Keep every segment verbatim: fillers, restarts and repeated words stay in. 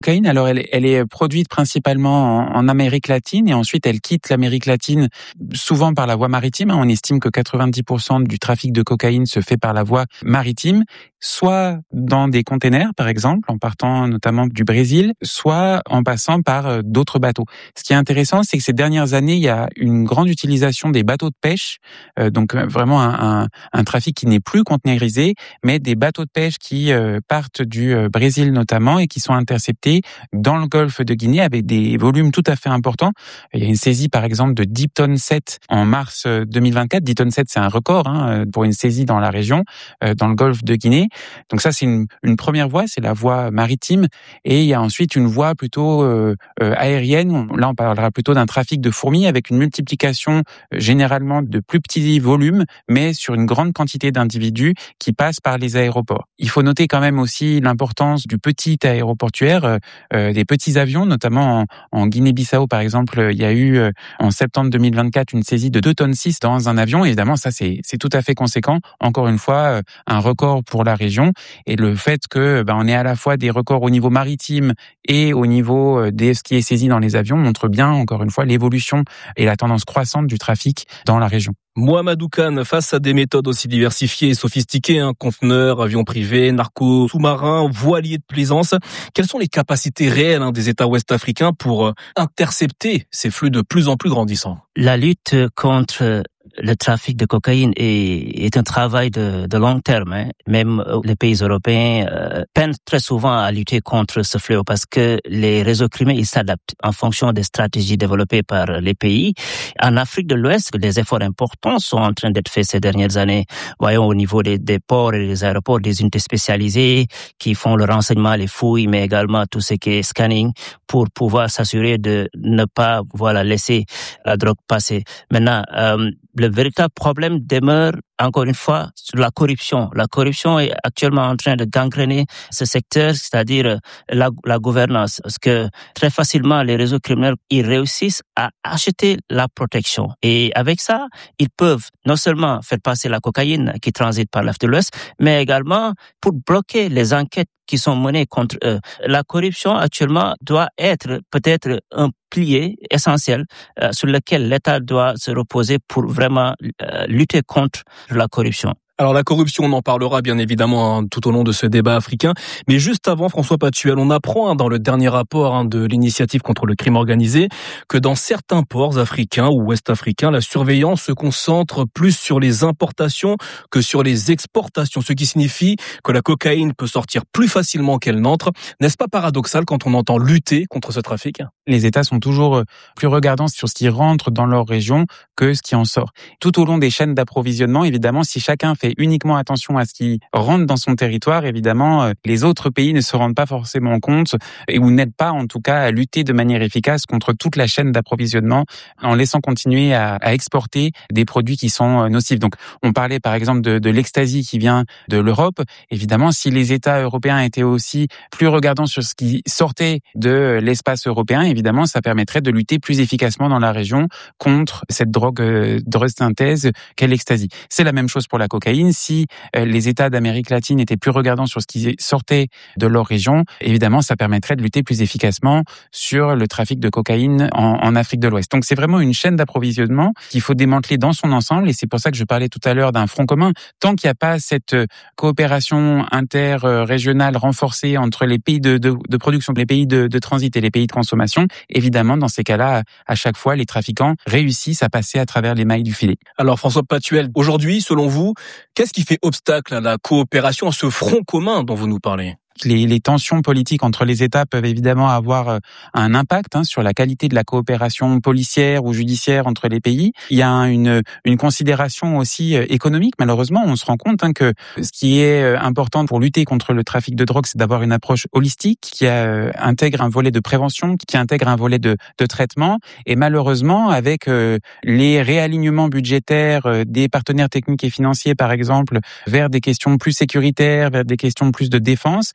cocaïne, alors elle, elle est produite principalement en, en Amérique latine et ensuite elle quitte l'Amérique latine souvent par la voie maritime. On estime que quatre-vingt-dix pour cent du trafic de cocaïne se fait par la voie maritime, soit dans des containers par exemple, en partant notamment du Brésil, soit en passant par d'autres bateaux. Ce qui est intéressant, c'est que ces dernières années, il y a une grande utilisation des bateaux de pêche, euh, donc vraiment un, un, un trafic qui n'est plus containerisé, mais des bateaux de pêche qui euh, partent du euh, Brésil notamment et qui sont interceptés dans le golfe de Guinée avec des volumes tout à fait importants. Il y a une saisie par exemple de dix tonnes sept en mars deux mille vingt-quatre. dix tonnes sept, c'est un record hein, pour une saisie dans la région, euh, dans le golfe de Guinée. Donc ça, c'est une, une première voie, c'est la voie maritime. Et il y a ensuite une voie plutôt euh, euh, aérienne. Là, on parlera plutôt d'un trafic de fourmis avec une multiplication euh, généralement de plus petits volumes, mais sur une grande quantité d'individus qui passent par les aéroports. Il faut noter quand même aussi l'importance du petit aéroportuaire, euh, euh, des petits avions, notamment en, en Guinée-Bissau par exemple. Il y a eu euh, en septembre deux mille vingt-quatre une saisie de deux tonnes six dans un avion. Évidemment, ça c'est, c'est tout à fait conséquent. Encore une fois, euh, un record pour la région. Et le fait que ben, on ait à la fois des records au niveau maritime et au niveau de ce qui est saisi dans les avions montre bien, encore une fois, l'évolution et la tendance croissante du trafic dans la région. Mohamedou Kane, face à des méthodes aussi diversifiées et sophistiquées, hein, conteneurs, avions privés, narcos, sous-marins, voiliers de plaisance, quelles sont les capacités réelles hein, des États ouest-africains pour euh, intercepter ces flux de plus en plus grandissants? La lutte contre le trafic de cocaïne est, est un travail de, de long terme. Hein. Même les pays européens euh, peinent très souvent à lutter contre ce fléau parce que les réseaux criminels ils s'adaptent en fonction des stratégies développées par les pays. En Afrique de l'Ouest, des efforts importants sont en train d'être faits ces dernières années. Voyons au niveau des, des ports et des aéroports, des unités spécialisées qui font le renseignement, les fouilles, mais également tout ce qui est scanning pour pouvoir s'assurer de ne pas voilà laisser la drogue passer. Maintenant, euh, le véritable problème demeure, encore une fois, sur la corruption. La corruption est actuellement en train de gangréner ce secteur, c'est-à-dire la, la gouvernance. Parce que très facilement, les réseaux criminels, ils réussissent à acheter la protection. Et avec ça, ils peuvent non seulement faire passer la cocaïne qui transite par l'Afrique de l'Ouest, mais également pour bloquer les enquêtes qui sont menées contre eux. La corruption actuellement doit être peut-être un pilier essentiel euh, sur lequel l'État doit se reposer pour vraiment euh, lutter contre la corruption. Alors la corruption, on en parlera bien évidemment hein, tout au long de ce débat africain. Mais juste avant, François Patuel, on apprend hein, dans le dernier rapport hein, de l'initiative contre le crime organisé que dans certains ports africains ou ouest-africains, la surveillance se concentre plus sur les importations que sur les exportations, ce qui signifie que la cocaïne peut sortir plus facilement qu'elle n'entre. N'est-ce pas paradoxal quand on entend lutter contre ce trafic ? Les États sont toujours plus regardants sur ce qui rentre dans leur région que ce qui en sort. Tout au long des chaînes d'approvisionnement, évidemment, si chacun fait uniquement attention à ce qui rentre dans son territoire, évidemment, les autres pays ne se rendent pas forcément compte et ou n'aident pas, en tout cas, à lutter de manière efficace contre toute la chaîne d'approvisionnement en laissant continuer à, à exporter des produits qui sont nocifs. Donc, on parlait par exemple de, de l'ecstasy qui vient de l'Europe. Évidemment, si les États européens étaient aussi plus regardants sur ce qui sortait de l'espace européen, évidemment, ça permettrait de lutter plus efficacement dans la région contre cette drogue, euh, drogue synthèse qu'est l'ecstasy. C'est la même chose pour la cocaïne. Si euh, les États d'Amérique latine étaient plus regardants sur ce qui sortait de leur région, évidemment, ça permettrait de lutter plus efficacement sur le trafic de cocaïne en, en Afrique de l'Ouest. Donc, c'est vraiment une chaîne d'approvisionnement qu'il faut démanteler dans son ensemble et c'est pour ça que je parlais tout à l'heure d'un front commun. Tant qu'il n'y a pas cette coopération interrégionale renforcée entre les pays de, de, de production, les pays de, de transit et les pays de consommation, évidemment, dans ces cas-là, à chaque fois, les trafiquants réussissent à passer à travers les mailles du filet. Alors, François Patuel, aujourd'hui, selon vous, qu'est-ce qui fait obstacle à la coopération, à ce front commun dont vous nous parlez ? Les, les tensions politiques entre les États peuvent évidemment avoir un impact hein, sur la qualité de la coopération policière ou judiciaire entre les pays. Il y a une, une considération aussi économique. Malheureusement, on se rend compte hein, que ce qui est important pour lutter contre le trafic de drogue, c'est d'avoir une approche holistique qui euh, intègre un volet de prévention, qui intègre un volet de, de traitement. Et malheureusement, avec euh, les réalignements budgétaires euh, des partenaires techniques et financiers, par exemple, vers des questions plus sécuritaires, vers des questions plus de défense,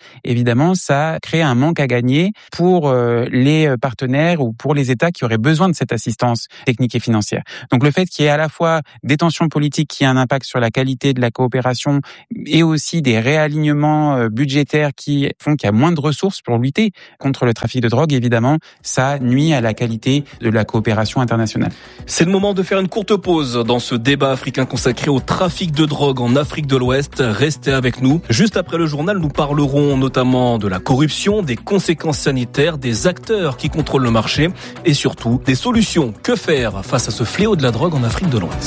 évidemment, ça crée un manque à gagner pour euh, les partenaires ou pour les États qui auraient besoin de cette assistance technique et financière. Donc le fait qu'il y ait à la fois des tensions politiques qui aient un impact sur la qualité de la coopération et aussi des réalignements budgétaires qui font qu'il y a moins de ressources pour lutter contre le trafic de drogue, évidemment, ça nuit à la qualité de la coopération internationale. C'est le moment de faire une courte pause dans ce débat africain consacré au trafic de drogue en Afrique de l'Ouest. Restez avec nous. Juste après le journal, nous parlerons notamment de la corruption, des conséquences sanitaires, des acteurs qui contrôlent le marché et surtout des solutions. Que faire face à ce fléau de la drogue en Afrique de l'Ouest ?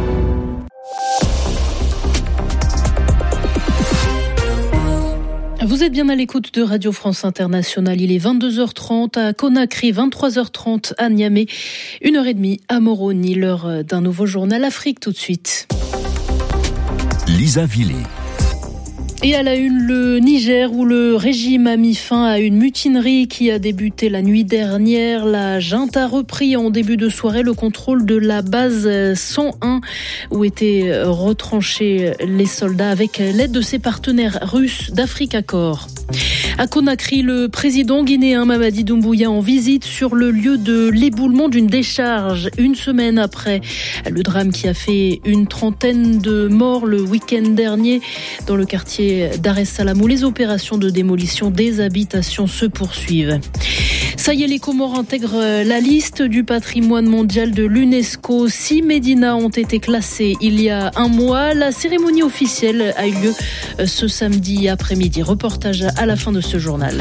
Vous êtes bien à l'écoute de Radio France Internationale. Il est vingt-deux heures trente à Conakry, vingt-trois heures trente à Niamey, une heure trente à Moroni. L'heure d'un nouveau journal Afrique tout de suite. Lisa Villé. Et à la une, le Niger, où le régime a mis fin à une mutinerie qui a débuté la nuit dernière. La junte a repris en début de soirée le contrôle de la base cent un où étaient retranchés les soldats avec l'aide de ses partenaires russes d'Africa Corps. À Conakry, le président guinéen Mamadi Doumbouya en visite sur le lieu de l'éboulement d'une décharge une semaine après le drame qui a fait une trentaine de morts le week-end dernier dans le quartier Dar es Salaam où les opérations de démolition des habitations se poursuivent. Ça y est, les Comores intègrent la liste du patrimoine mondial de l'UNESCO. Six médinas ont été classés il y a un mois. La cérémonie officielle a eu lieu ce samedi après-midi. Reportage à la fin de ce journal.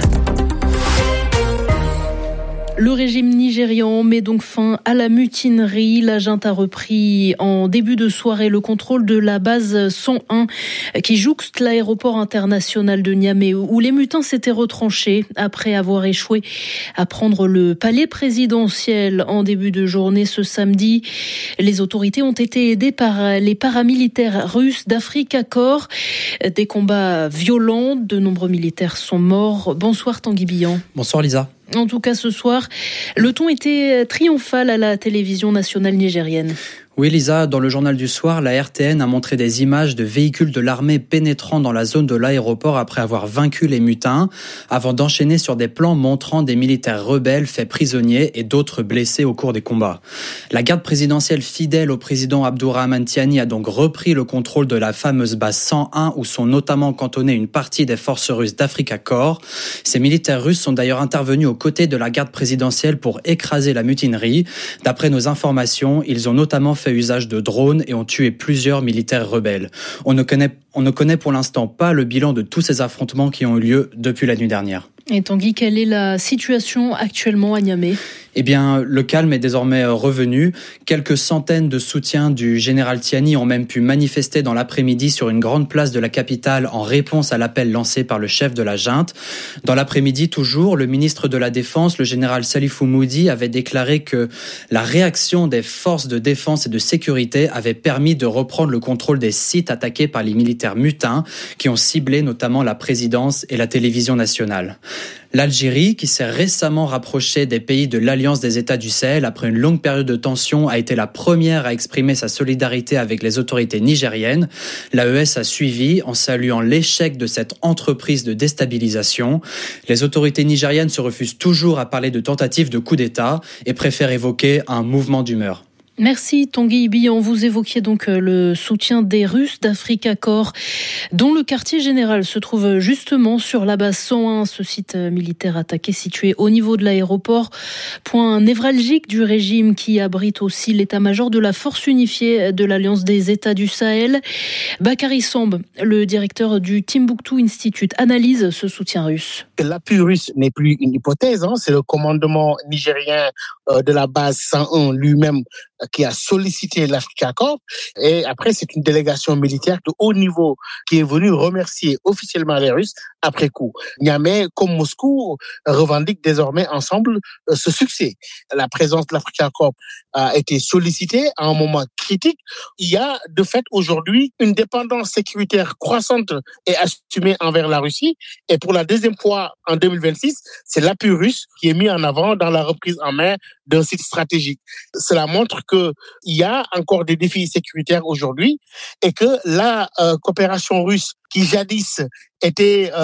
Le régime nigérian met donc fin à la mutinerie. La junte a repris en début de soirée le contrôle de la base cent un qui jouxte l'aéroport international de Niamey où les mutins s'étaient retranchés après avoir échoué à prendre le palais présidentiel en début de journée ce samedi. Les autorités ont été aidées par les paramilitaires russes d'Africa Corps. Des combats violents, de nombreux militaires sont morts. Bonsoir Tanguy Billan. Bonsoir Lisa. En tout cas, ce soir, le ton était triomphal à la télévision nationale nigérienne. Oui Lisa, dans le journal du soir, la R T N a montré des images de véhicules de l'armée pénétrant dans la zone de l'aéroport après avoir vaincu les mutins, avant d'enchaîner sur des plans montrant des militaires rebelles faits prisonniers et d'autres blessés au cours des combats. La garde présidentielle fidèle au président Abdourahmane Tiani a donc repris le contrôle de la fameuse base cent un où sont notamment cantonnées une partie des forces russes d'Africa Corps. Ces militaires russes sont d'ailleurs intervenus aux côtés de la garde présidentielle pour écraser la mutinerie. D'après nos informations, ils ont notamment fait usage de drones et ont tué plusieurs militaires rebelles. On ne connaît, on ne connaît pour l'instant pas le bilan de tous ces affrontements qui ont eu lieu depuis la nuit dernière. Et Tanguy, quelle est la situation actuellement à Niamey ? Eh bien, le calme est désormais revenu. Quelques centaines de soutiens du général Tiani ont même pu manifester dans l'après-midi sur une grande place de la capitale en réponse à l'appel lancé par le chef de la junte. Dans l'après-midi, toujours, le ministre de la Défense, le général Salifou Moudi, avait déclaré que la réaction des forces de défense et de sécurité avait permis de reprendre le contrôle des sites attaqués par les militaires mutins qui ont ciblé notamment la présidence et la télévision nationale. L'Algérie, qui s'est récemment rapprochée des pays de l'Alliance des États du Sahel après une longue période de tension, a été la première à exprimer sa solidarité avec les autorités nigériennes. L'A E S a suivi en saluant l'échec de cette entreprise de déstabilisation. Les autorités nigériennes se refusent toujours à parler de tentatives de coup d'État et préfèrent évoquer un mouvement d'humeur. Merci Tanguy Billan. Vous évoquiez donc le soutien des Russes d'Africa Corps, dont le quartier général se trouve justement sur la base cent un, ce site militaire attaqué situé au niveau de l'aéroport, point névralgique du régime qui abrite aussi l'état-major de la force unifiée de l'Alliance des États du Sahel. Bakary Samb, le directeur du Timbuktu Institute, analyse ce soutien russe. L'appui russe n'est plus une hypothèse, hein, c'est le commandement nigérien euh, de la base cent un lui-même qui a sollicité l'Africa Corps. Et après, c'est une délégation militaire de haut niveau qui est venue remercier officiellement les Russes après coup. Niamey, comme Moscou, revendiquent désormais ensemble ce succès. La présence de l'Africa Corps a été sollicitée à un moment critique. Il y a de fait aujourd'hui une dépendance sécuritaire croissante et assumée envers la Russie. Et pour la deuxième fois en deux mille vingt-six, c'est l'appui russe qui est mis en avant dans la reprise en main d'un site stratégique. Cela montre qu'il y a encore des défis sécuritaires aujourd'hui et que la euh, coopération russe qui jadis était euh,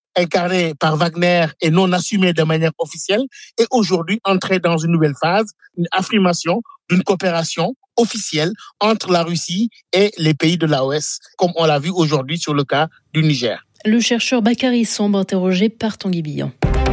incarné par Wagner et non assumé de manière officielle, est aujourd'hui entré dans une nouvelle phase, une affirmation d'une coopération officielle entre la Russie et les pays de l'A O S, comme on l'a vu aujourd'hui sur le cas du Niger. Le chercheur Bakary Samb, interrogé par Tanguy Billon.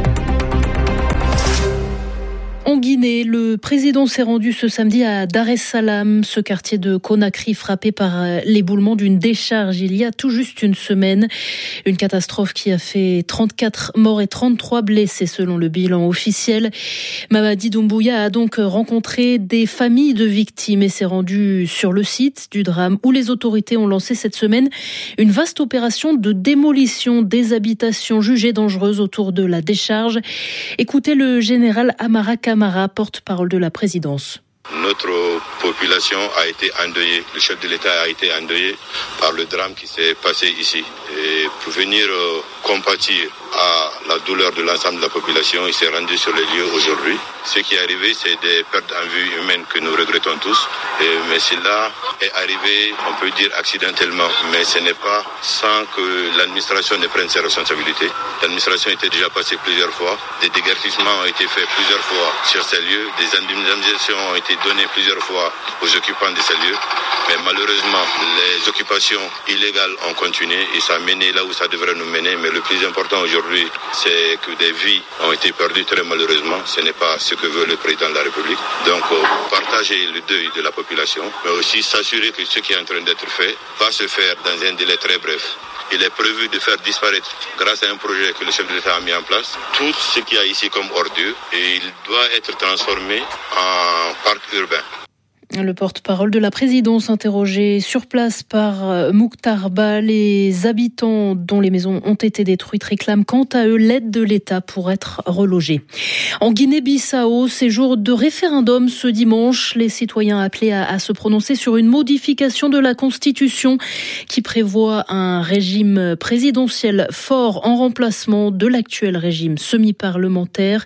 En Guinée, le président s'est rendu ce samedi à Dar es Salaam, ce quartier de Conakry frappé par l'éboulement d'une décharge il y a tout juste une semaine. Une catastrophe qui a fait trente-quatre morts et trente-trois blessés selon le bilan officiel. Mamadi Doumbouya a donc rencontré des familles de victimes et s'est rendu sur le site du drame où les autorités ont lancé cette semaine une vaste opération de démolition des habitations jugées dangereuses autour de la décharge. Écoutez le général Amara Camara, porte-parole de la présidence. Notre population a été endeuillée, le chef de l'État a été endeuillé par le drame qui s'est passé ici. Et pour venir euh, compatir à la douleur de l'ensemble de la population, il s'est rendu sur les lieux aujourd'hui. Ce qui est arrivé, c'est des pertes en vie humaine que nous regrettons tous. Et, mais cela est arrivé, on peut dire accidentellement, mais ce n'est pas sans que l'administration ne prenne ses responsabilités. L'administration était déjà passée plusieurs fois, des déguerpissements ont été faits plusieurs fois sur ces lieux, des indemnisations ont été données plusieurs fois aux occupants de ces lieux. Mais malheureusement, les occupations illégales ont continué et ça a mené là où ça devrait nous mener. Mais le plus important aujourd'hui, c'est que des vies ont été perdues très malheureusement. Ce n'est pas ce que veut le président de la République. Donc, euh, partager le deuil de la population, mais aussi s'assurer que ce qui est en train d'être fait va se faire dans un délai très bref. Il est prévu de faire disparaître, grâce à un projet que le chef de l'État a mis en place, tout ce qu'il y a ici comme ordure et il doit être transformé en parc urbain. Le porte-parole de la présidence, interrogé sur place par Mouktar Ba, les habitants dont les maisons ont été détruites réclament quant à eux l'aide de l'État pour être relogés. En Guinée-Bissau, c'est jour de référendum ce dimanche. Les citoyens appelés à, à se prononcer sur une modification de la Constitution qui prévoit un régime présidentiel fort en remplacement de l'actuel régime semi-parlementaire.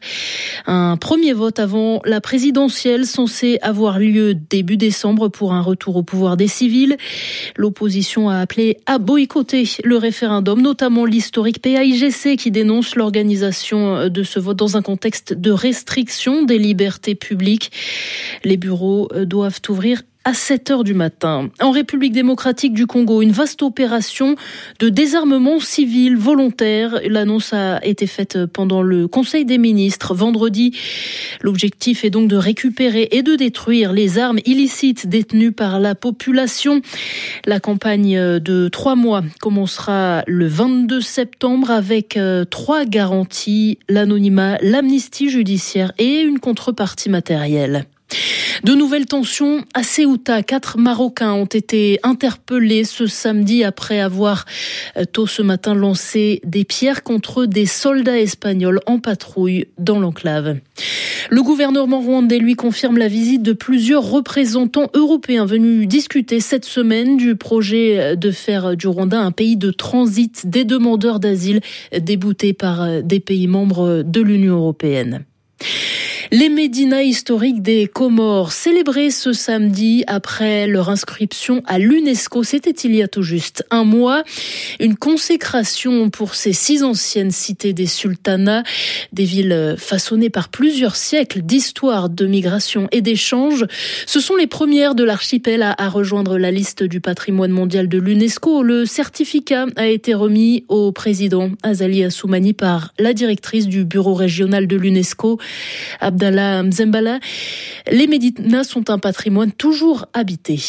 Un premier vote avant la présidentielle censé avoir lieu début décembre pour un retour au pouvoir des civils. L'opposition a appelé à boycotter le référendum, notamment l'historique P A I G C qui dénonce l'organisation de ce vote dans un contexte de restriction des libertés publiques. Les bureaux doivent ouvrir à sept heures du matin. En République démocratique du Congo, une vaste opération de désarmement civil volontaire. L'annonce a été faite pendant le Conseil des ministres vendredi. L'objectif est donc de récupérer et de détruire les armes illicites détenues par la population. La campagne de trois mois commencera le vingt-deux septembre avec trois garanties, l'anonymat, l'amnistie judiciaire et une contrepartie matérielle. De nouvelles tensions à Ceuta. Quatre Marocains ont été interpellés ce samedi après avoir tôt ce matin lancé des pierres contre des soldats espagnols en patrouille dans l'enclave. Le gouvernement rwandais lui confirme la visite de plusieurs représentants européens venus discuter cette semaine du projet de faire du Rwanda un pays de transit des demandeurs d'asile déboutés par des pays membres de l'Union européenne. Les médinas historiques des Comores, célébrés ce samedi après leur inscription à l'UNESCO, c'était il y a tout juste un mois. Une consécration pour ces six anciennes cités des sultanats, des villes façonnées par plusieurs siècles d'histoire, de migration et d'échanges. Ce sont les premières de l'archipel à, à rejoindre la liste du patrimoine mondial de l'UNESCO. Le certificat a été remis au président Azali Assoumani par la directrice du bureau régional de l'UNESCO, Abdallah Mzembala. Les médinas sont un patrimoine toujours habité.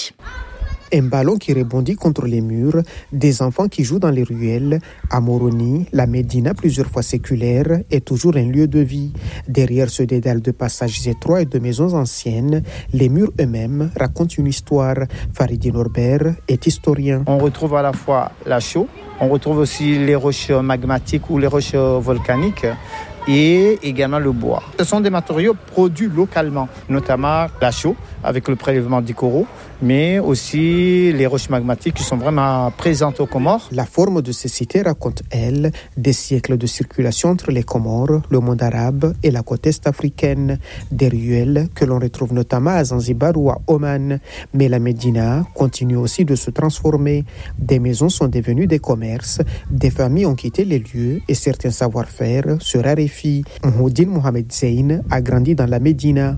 Un ballon qui rebondit contre les murs, des enfants qui jouent dans les ruelles. À Moroni, la Médina, plusieurs fois séculaire, est toujours un lieu de vie. Derrière ce dédale de passages étroits et de maisons anciennes, les murs eux-mêmes racontent une histoire. Faridi Norbert est historien. On retrouve à la fois la chaux, on retrouve aussi les roches magmatiques ou les roches volcaniques, et également le bois. Ce sont des matériaux produits localement, notamment la chaux, avec le prélèvement du coraux, mais aussi les roches magmatiques qui sont vraiment présentes aux Comores. La forme de ces cités raconte, elle, des siècles de circulation entre les Comores, le monde arabe et la côte est africaine. Des ruelles que l'on retrouve notamment à Zanzibar ou à Oman. Mais la Médina continue aussi de se transformer. Des maisons sont devenues des commerces, des familles ont quitté les lieux et certains savoir-faire se raréfient. Mouhoudine Mohamed Zeyn a grandi dans la Médina.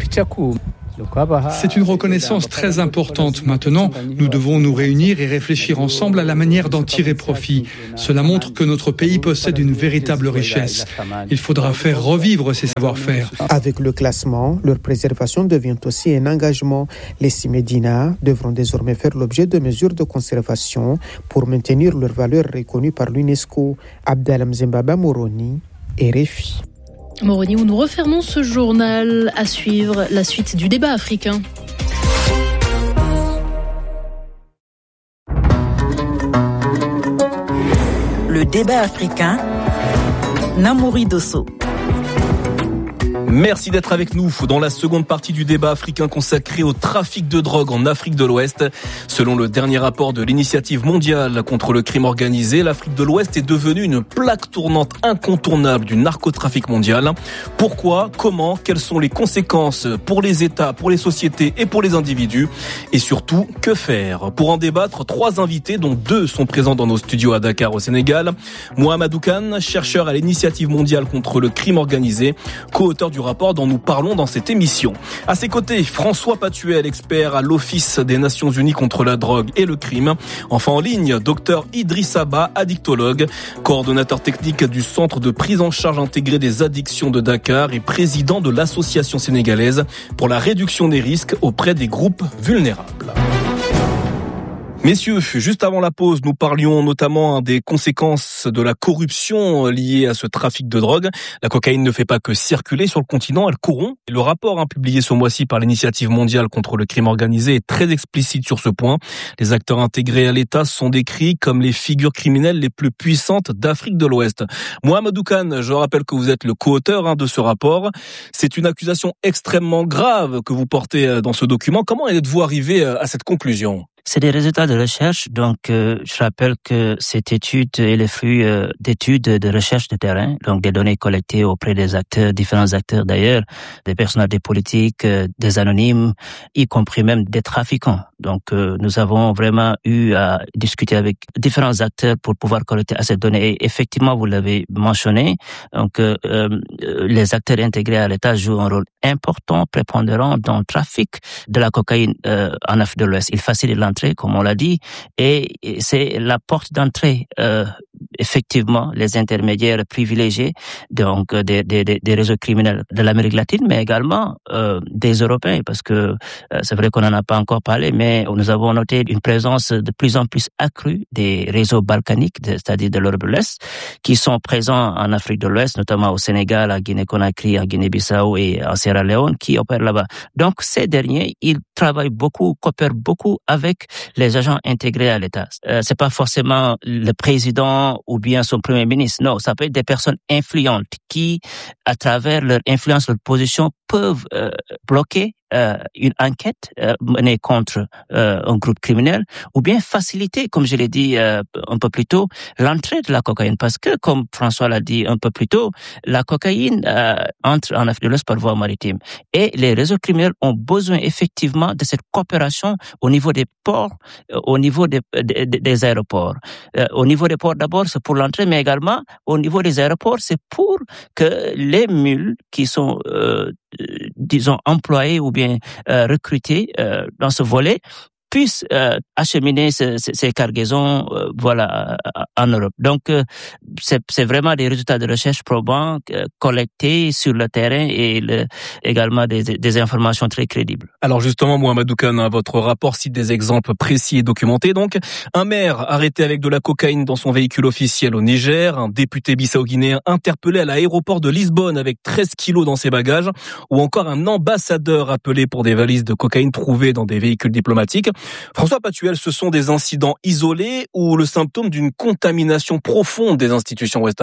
C'est une reconnaissance très importante. Maintenant, nous devons nous réunir et réfléchir ensemble à la manière d'en tirer profit. Cela montre que notre pays possède une véritable richesse. Il faudra faire revivre ces savoir-faire. Avec le classement, leur préservation devient aussi un engagement. Les six Médinas devront désormais faire l'objet de mesures de conservation pour maintenir leur valeur reconnue par l'UNESCO. Abdelham Zembaba Moroni, R F I. Moroni, où nous refermons ce journal. À suivre la suite du débat africain. Le débat africain, Namouri Dosso. Merci d'être avec nous dans la seconde partie du débat africain consacré au trafic de drogue en Afrique de l'Ouest. Selon le dernier rapport de l'Initiative mondiale contre le crime organisé, l'Afrique de l'Ouest est devenue une plaque tournante incontournable du narcotrafic mondial. Pourquoi ? Comment ? Quelles sont les conséquences pour les États, pour les sociétés et pour les individus ? Et surtout, que faire ? Pour en débattre, trois invités, dont deux sont présents dans nos studios à Dakar au Sénégal. Mohamedou Kane, chercheur à l'Initiative mondiale contre le crime organisé, co-auteur du rapport dont nous parlons dans cette émission. À ses côtés, François Patuel, expert à l'Office des Nations Unies contre la drogue et le crime. Enfin en ligne, docteur Idrissa Ba, addictologue, coordonnateur technique du Centre de prise en charge intégrée des addictions de Dakar et président de l'Association sénégalaise pour la réduction des risques auprès des groupes vulnérables. Messieurs, juste avant la pause, nous parlions notamment des conséquences de la corruption liée à ce trafic de drogue. La cocaïne ne fait pas que circuler sur le continent, elle corrompt. Et le rapport hein, publié ce mois-ci par l'Initiative mondiale contre le crime organisé est très explicite sur ce point. Les acteurs intégrés à l'État sont décrits comme les figures criminelles les plus puissantes d'Afrique de l'Ouest. Mohamedou Kane, je rappelle que vous êtes le co-auteur hein, de ce rapport. C'est une accusation extrêmement grave que vous portez dans ce document. Comment êtes-vous arrivé à cette conclusion ? C'est des résultats de recherche. Donc, euh, je rappelle que cette étude est le fruit euh, d'études de recherche de terrain, donc des données collectées auprès des acteurs, différents acteurs d'ailleurs, des personnalités politiques, euh, des anonymes, y compris même des trafiquants. Donc, euh, nous avons vraiment eu à discuter avec différents acteurs pour pouvoir collecter ces données. Et effectivement, vous l'avez mentionné, donc euh, euh, les acteurs intégrés à l'État jouent un rôle important, prépondérant dans le trafic de la cocaïne euh, en Afrique de l'Ouest. Ils facilitent l'entrée, comme on l'a dit, et c'est la porte d'entrée, euh, effectivement, les intermédiaires privilégiés, donc des, des, des réseaux criminels de l'Amérique latine, mais également euh, des Européens, parce que euh, c'est vrai qu'on n'en a pas encore parlé, mais nous avons noté une présence de plus en plus accrue des réseaux balkaniques, c'est-à-dire de l'Europe de l'Est, qui sont présents en Afrique de l'Ouest, notamment au Sénégal, à Guinée-Conakry, à Guinée-Bissau et en Sierra Leone, qui opèrent là-bas. Donc, ces derniers, ils travaillent beaucoup, coopèrent beaucoup avec les agents intégrés à l'État. Euh, c'est pas forcément le président ou bien son premier ministre. Non, ça peut être des personnes influentes qui, à travers leur influence, leur position, peuvent euh, bloquer euh, une enquête euh, menée contre euh, un groupe criminel, ou bien faciliter, comme je l'ai dit euh, un peu plus tôt, l'entrée de la cocaïne. Parce que, comme François l'a dit un peu plus tôt, la cocaïne euh, entre en Afrique de l'Ouest par voie maritime. Et les réseaux criminels ont besoin effectivement de cette coopération au niveau des ports, euh, au niveau des, des, des aéroports. Euh, au niveau des ports d'abord, c'est pour l'entrée, mais également au niveau des aéroports, c'est pour que les mules qui sont euh, disons employés ou bien euh, recrutés euh, dans ce volet puissent euh, acheminer ces, ces cargaisons euh, voilà en Europe. Donc euh, c'est, c'est vraiment des résultats de recherche probants euh, collectés sur le terrain et le, également des, des informations très crédibles. Alors justement, Mohamedou Kane, votre rapport cite des exemples précis et documentés. Donc, un maire arrêté avec de la cocaïne dans son véhicule officiel au Niger, un député bissau-guinéen interpellé à l'aéroport de Lisbonne avec treize kilos dans ses bagages, ou encore un ambassadeur appelé pour des valises de cocaïne trouvées dans des véhicules diplomatiques. François Patuel, ce sont des incidents isolés ou le symptôme d'une contamination profonde des institutions ouest-africaines ?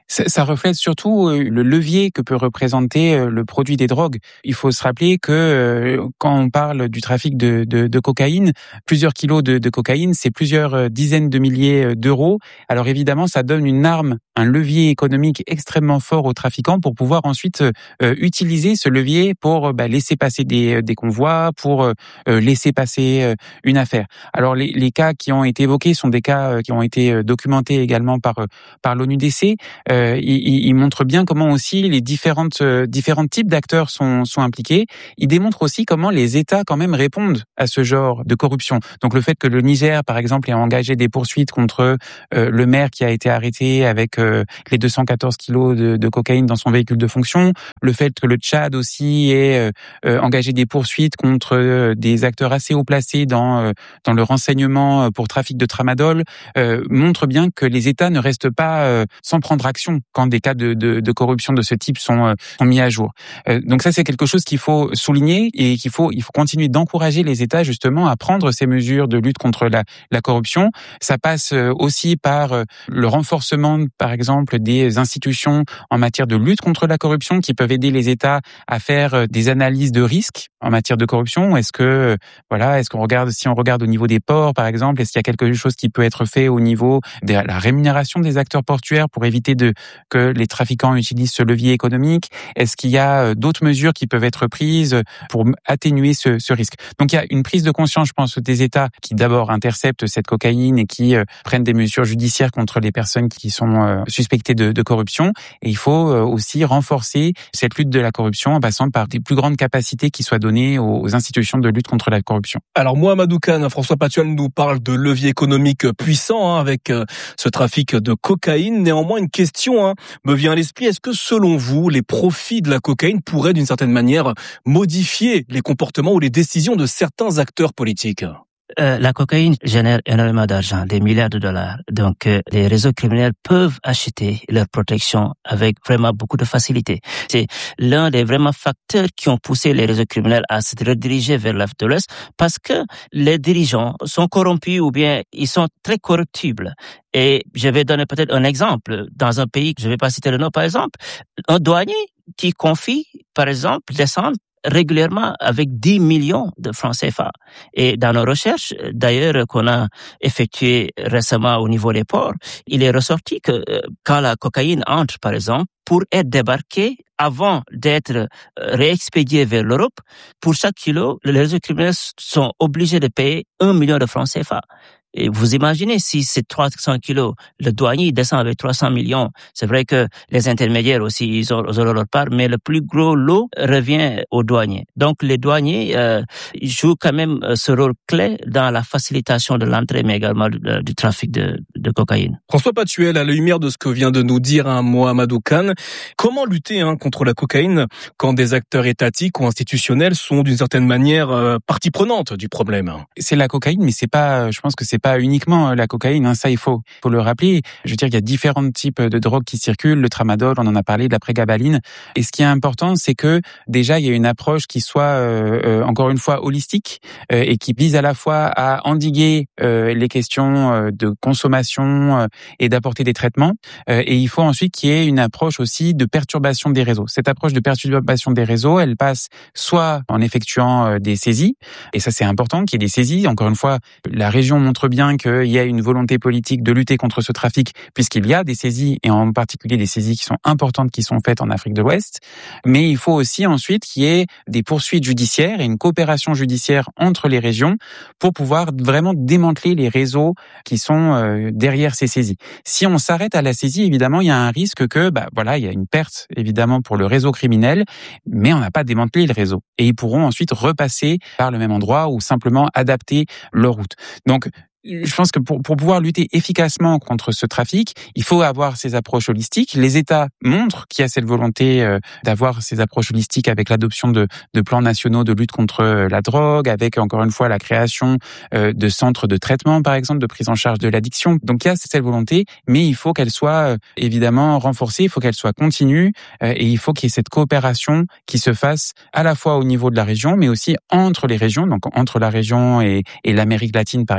Ça, ça reflète surtout le levier que peut représenter le produit des drogues. Il faut se rappeler que quand on parle du trafic de, de, de cocaïne, plusieurs kilos de, de cocaïne, c'est plusieurs dizaines de milliers d'euros. Alors évidemment, ça donne une arme, un levier économique extrêmement fort aux trafiquants pour pouvoir ensuite euh, utiliser ce levier pour bah, laisser passer des, des convois, pour euh, laisser passer euh, une affaire. Alors les, les cas qui ont été évoqués sont des cas euh, qui ont été documentés également par par l'O N U D C. Euh, il, il montre bien comment aussi les différentes euh, différents types d'acteurs sont sont impliqués. Il démontre aussi comment les États quand même répondent à ce genre de corruption. Donc le fait que le Niger, par exemple, ait engagé des poursuites contre euh, le maire qui a été arrêté avec euh, les deux cent quatorze kilos de, de cocaïne dans son véhicule de fonction, le fait que le Tchad aussi ait euh, euh, engagé des poursuites contre euh, des acteurs assez haut placés dans euh, dans le renseignement pour trafic de tramadol, euh, montre bien que les États ne restent pas euh, sans prendre action quand des cas de, de, de corruption de ce type sont, euh, sont mis à jour. Euh, donc ça, c'est quelque chose qu'il faut souligner et qu'il faut, il faut continuer d'encourager les États justement à prendre ces mesures de lutte contre la, la corruption. Ça passe aussi par le renforcement, par exemple, des institutions en matière de lutte contre la corruption qui peuvent aider les États à faire des analyses de risques en matière de corruption. Est-ce que, voilà, est-ce qu'on regarde, si on regarde au niveau des ports, par exemple, est-ce qu'il y a quelque chose qui peut être fait au niveau de la rémunération des acteurs portuaires pour éviter de que les trafiquants utilisent ce levier économique? Est-ce qu'il y a d'autres mesures qui peuvent être prises pour atténuer ce, ce risque? Donc il y a une prise de conscience, je pense, des États qui d'abord interceptent cette cocaïne et qui euh, prennent des mesures judiciaires contre les personnes qui sont euh, suspectées de, de corruption. Et il faut euh, aussi renforcer cette lutte de la corruption en passant par des plus grandes capacités qui soient données aux, aux institutions de lutte contre la corruption. Alors Mohamedou Kane, François Patuel nous parle de levier économique puissant hein, avec euh, ce trafic de cocaïne. Néanmoins, une question hein, me vient à l'esprit. Est-ce que selon vous, les profits de la cocaïne pourraient d'une certaine manière modifier les comportements ou les décisions de certains acteurs politiques? Euh, la cocaïne génère énormément d'argent, des milliards de dollars. Donc, euh, les réseaux criminels peuvent acheter leur protection avec vraiment beaucoup de facilité. C'est l'un des vraiment facteurs qui ont poussé les réseaux criminels à se rediriger vers l'Afrique de l'Ouest parce que les dirigeants sont corrompus ou bien ils sont très corruptibles. Et je vais donner peut-être un exemple. Dans un pays, je ne vais pas citer le nom par exemple, un douanier qui confie, par exemple, descendre régulièrement avec dix millions de francs C F A. Et dans nos recherches, d'ailleurs, qu'on a effectuées récemment au niveau des ports, il est ressorti que quand la cocaïne entre, par exemple, pour être débarquée avant d'être réexpédiée vers l'Europe, pour chaque kilo, les réseaux criminels sont obligés de payer un million de francs C F A. Et vous imaginez si c'est trois cents kilos, le douanier descend avec trois cents millions. C'est vrai que les intermédiaires aussi, ils ont, ils ont leur part, mais le plus gros lot revient aux douaniers. Donc les douaniers euh, jouent quand même ce rôle clé dans la facilitation de l'entrée, mais également du, du trafic de, de cocaïne. François Patuel, à la lumière de ce que vient de nous dire hein, Mohamedou Kane, comment lutter hein, contre la cocaïne quand des acteurs étatiques ou institutionnels sont d'une certaine manière euh, partie prenante du problème? C'est la cocaïne, mais c'est pas, je pense que c'est pas uniquement la cocaïne, hein, ça il faut, faut le rappeler. Je veux dire, il y a différents types de drogues qui circulent, le tramadol, on en a parlé, de la prégabaline. Et ce qui est important, c'est que déjà il y a une approche qui soit euh, euh, encore une fois holistique euh, et qui vise à la fois à endiguer euh, les questions euh, de consommation euh, et d'apporter des traitements. Euh, et il faut ensuite qu'il y ait une approche aussi de perturbation des réseaux. Cette approche de perturbation des réseaux, elle passe soit en effectuant euh, des saisies, et ça c'est important qu'il y ait des saisies. Encore une fois, la région montre bien qu'il y a une volonté politique de lutter contre ce trafic, puisqu'il y a des saisies, et en particulier des saisies qui sont importantes, qui sont faites en Afrique de l'Ouest. Mais il faut aussi ensuite qu'il y ait des poursuites judiciaires et une coopération judiciaire entre les régions pour pouvoir vraiment démanteler les réseaux qui sont euh, derrière ces saisies. Si on s'arrête à la saisie, évidemment, il y a un risque que, bah voilà, il y a une perte évidemment pour le réseau criminel, mais on n'a pas démantelé le réseau. Et ils pourront ensuite repasser par le même endroit ou simplement adapter leur route. Donc, je pense que pour, pour pouvoir lutter efficacement contre ce trafic, il faut avoir ces approches holistiques. Les États montrent qu'il y a cette volonté euh, d'avoir ces approches holistiques avec l'adoption de, de plans nationaux de lutte contre la drogue, avec encore une fois la création euh, de centres de traitement, par exemple, de prise en charge de l'addiction. Donc il y a cette volonté, mais il faut qu'elle soit euh, évidemment renforcée, il faut qu'elle soit continue euh, et il faut qu'il y ait cette coopération qui se fasse à la fois au niveau de la région, mais aussi entre les régions, donc entre la région et, et l'Amérique latine, par exemple, pour la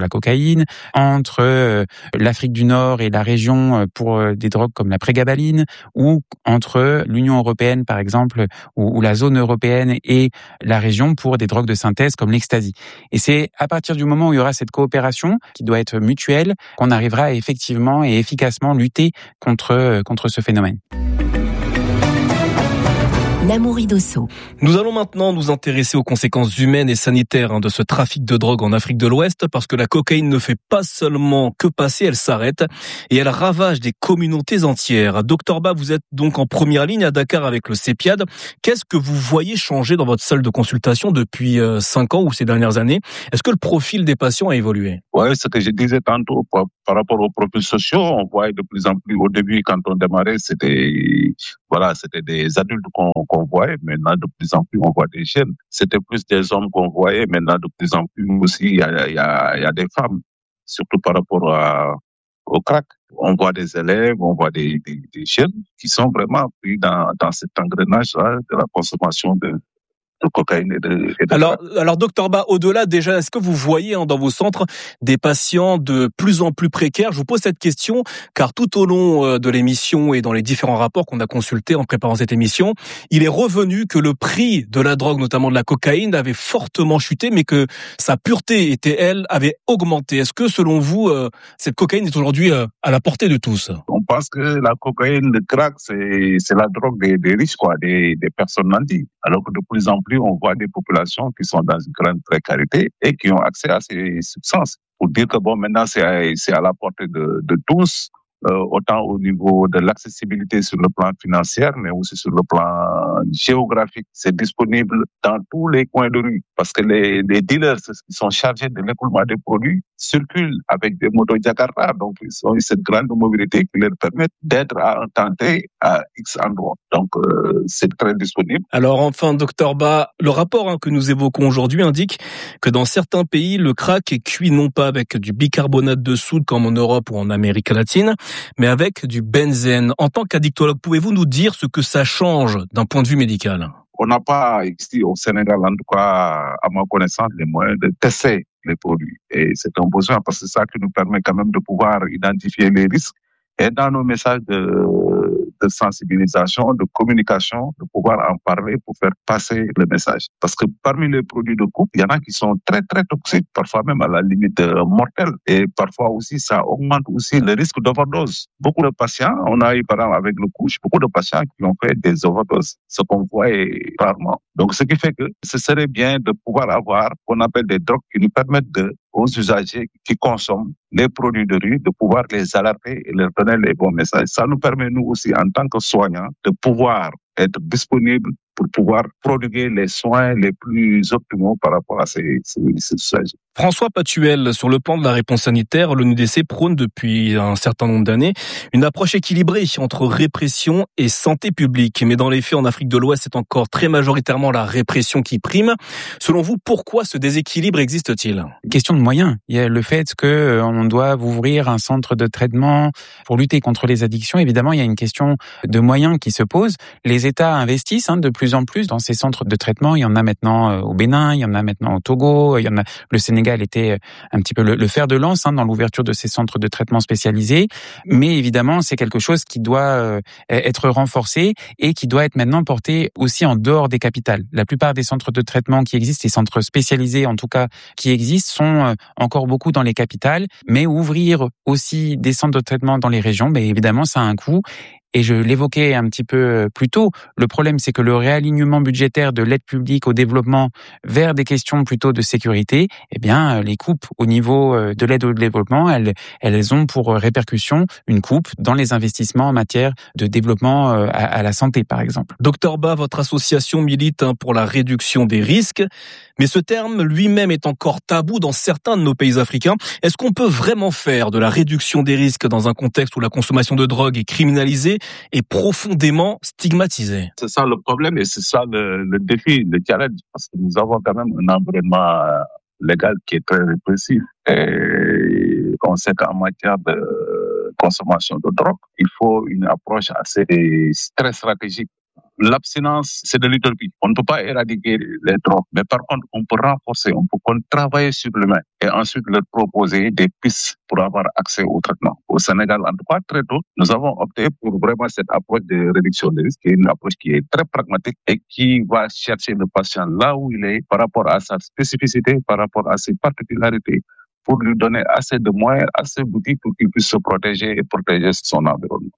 cocaïne, entre euh, l'Afrique du Nord et la région pour euh, des drogues comme la prégabaline, ou entre l'Union européenne, par exemple, ou, ou la zone européenne et la région pour des drogues de synthèse comme l'ecstasy. Et c'est à partir du moment où il y aura cette coopération, qui doit être mutuelle, qu'on arrivera à effectivement et efficacement lutter contre, contre ce phénomène. Namoury Dosso. Nous allons maintenant nous intéresser aux conséquences humaines et sanitaires de ce trafic de drogue en Afrique de l'Ouest, parce que la cocaïne ne fait pas seulement que passer, elle s'arrête et elle ravage des communautés entières. Docteur Ba, vous êtes donc en première ligne à Dakar avec le CEPIAD. Qu'est-ce que vous voyez changer dans votre salle de consultation depuis cinq ans ou ces dernières années? Est-ce que le profil des patients a évolué? Oui, ce que je disais tantôt par, par rapport aux profils sociaux, on voit de plus en plus, au début quand on démarrait, c'était voilà, c'était des adultes qu'on, qu'on voyait, maintenant de plus en plus on voit des jeunes. C'était plus des hommes qu'on voyait, maintenant de plus en plus aussi il y a, il y a, il y a des femmes, surtout par rapport à, au crack. On voit des élèves, on voit des, des, des jeunes qui sont vraiment pris dans, dans cet engrenage-là de la consommation de de cocaïne et de, et de alors, alors, docteur Ba, au-delà déjà, est-ce que vous voyez hein, dans vos centres des patients de plus en plus précaires? Je vous pose cette question car tout au long euh, de l'émission et dans les différents rapports qu'on a consultés en préparant cette émission, il est revenu que le prix de la drogue, notamment de la cocaïne, avait fortement chuté, mais que sa pureté était, elle, avait augmenté. Est-ce que, selon vous, euh, cette cocaïne est aujourd'hui euh, à la portée de tous? On pense que la cocaïne, le crack, c'est, c'est la drogue des, des riches, quoi, des, des personnes nantis. Alors que de plus en plus, on voit des populations qui sont dans une grande précarité et qui ont accès à ces substances. Pour dire que bon, maintenant, c'est à, c'est à la portée de, de tous, euh, autant au niveau de l'accessibilité sur le plan financier, mais aussi sur le plan géographique. C'est disponible dans tous les coins de rue parce que les, les dealers qui sont chargés de l'écoulement des produits circulent avec des motos Jakarta, donc ils ont cette grande mobilité qui leur permet d'être à un temps T à X endroits. Donc euh, c'est très disponible. Alors enfin, docteur Ba, le rapport hein, que nous évoquons aujourd'hui indique que dans certains pays, le crack est cuit non pas avec du bicarbonate de soude comme en Europe ou en Amérique latine, mais avec du benzène. En tant qu'addictologue, pouvez-vous nous dire ce que ça change d'un point de vue médical? On n'a pas ici au Sénégal, en tout cas à ma connaissance, les moyens de tester les produits. Et c'est un besoin parce que c'est ça qui nous permet quand même de pouvoir identifier les risques et dans nos messages de, de sensibilisation, de communication, de pouvoir en parler pour faire passer le message. Parce que parmi les produits de coupe, il y en a qui sont très très toxiques, parfois même à la limite mortelle. Et parfois aussi, ça augmente aussi le risque d'overdose. Beaucoup de patients, on a eu par exemple avec le couche, beaucoup de patients qui ont fait des overdoses, ce qu'on voit est rarement. Donc ce qui fait que ce serait bien de pouvoir avoir, qu'on appelle des drogues qui nous permettent de, aux usagers qui consomment les produits de rue, de pouvoir les alerter et leur donner les bons messages. Ça nous permet, nous aussi, en tant que soignants, de pouvoir être disponibles pour pouvoir prodiguer les soins les plus optimaux par rapport à ces, ces, ces usagers. François Patuel, sur le plan de la réponse sanitaire, l'O N U D C prône depuis un certain nombre d'années une approche équilibrée entre répression et santé publique. Mais dans les faits, en Afrique de l'Ouest, c'est encore très majoritairement la répression qui prime. Selon vous, pourquoi ce déséquilibre existe-t-il? Question de moyens. Il y a le fait que on doit ouvrir un centre de traitement pour lutter contre les addictions. Évidemment, il y a une question de moyens qui se pose. Les États investissent hein, de plus en plus dans ces centres de traitement. Il y en a maintenant au Bénin, il y en a maintenant au Togo, il y en a le Sénégal était un petit peu le, le fer de lance hein, dans l'ouverture de ces centres de traitement spécialisés. Mais évidemment, c'est quelque chose qui doit euh, être renforcé et qui doit être maintenant porté aussi en dehors des capitales. La plupart des centres de traitement qui existent, les centres spécialisés en tout cas qui existent, sont euh, encore beaucoup dans les capitales. Mais ouvrir aussi des centres de traitement dans les régions, ben évidemment, ça a un coût. Et je l'évoquais un petit peu plus tôt, le problème c'est que le réalignement budgétaire de l'aide publique au développement vers des questions plutôt de sécurité, eh bien les coupes au niveau de l'aide au développement, elles, elles ont pour répercussion une coupe dans les investissements en matière de développement à, à la santé par exemple. Docteur Ba, votre association milite pour la réduction des risques, mais ce terme lui-même est encore tabou dans certains de nos pays africains. Est-ce qu'on peut vraiment faire de la réduction des risques dans un contexte où la consommation de drogue est criminalisée et profondément stigmatisée? C'est ça le problème et c'est ça le, le défi, le challenge, parce que nous avons quand même un environnement légal qui est très répressif. Et on sait qu'en matière de consommation de drogue, il faut une approche assez très stratégique l'abstinence, c'est de l'utopie. On ne peut pas éradiquer les drogues, mais par contre, on peut renforcer, on peut travailler sur l'humain et ensuite leur proposer des pistes pour avoir accès au traitement. Au Sénégal, en tout cas, très tôt, nous avons opté pour vraiment cette approche de réduction des risques, qui est une approche qui est très pragmatique et qui va chercher le patient là où il est par rapport à sa spécificité, par rapport à ses particularités, pour lui donner assez de moyens, assez d'outils pour qu'il puisse se protéger et protéger son environnement.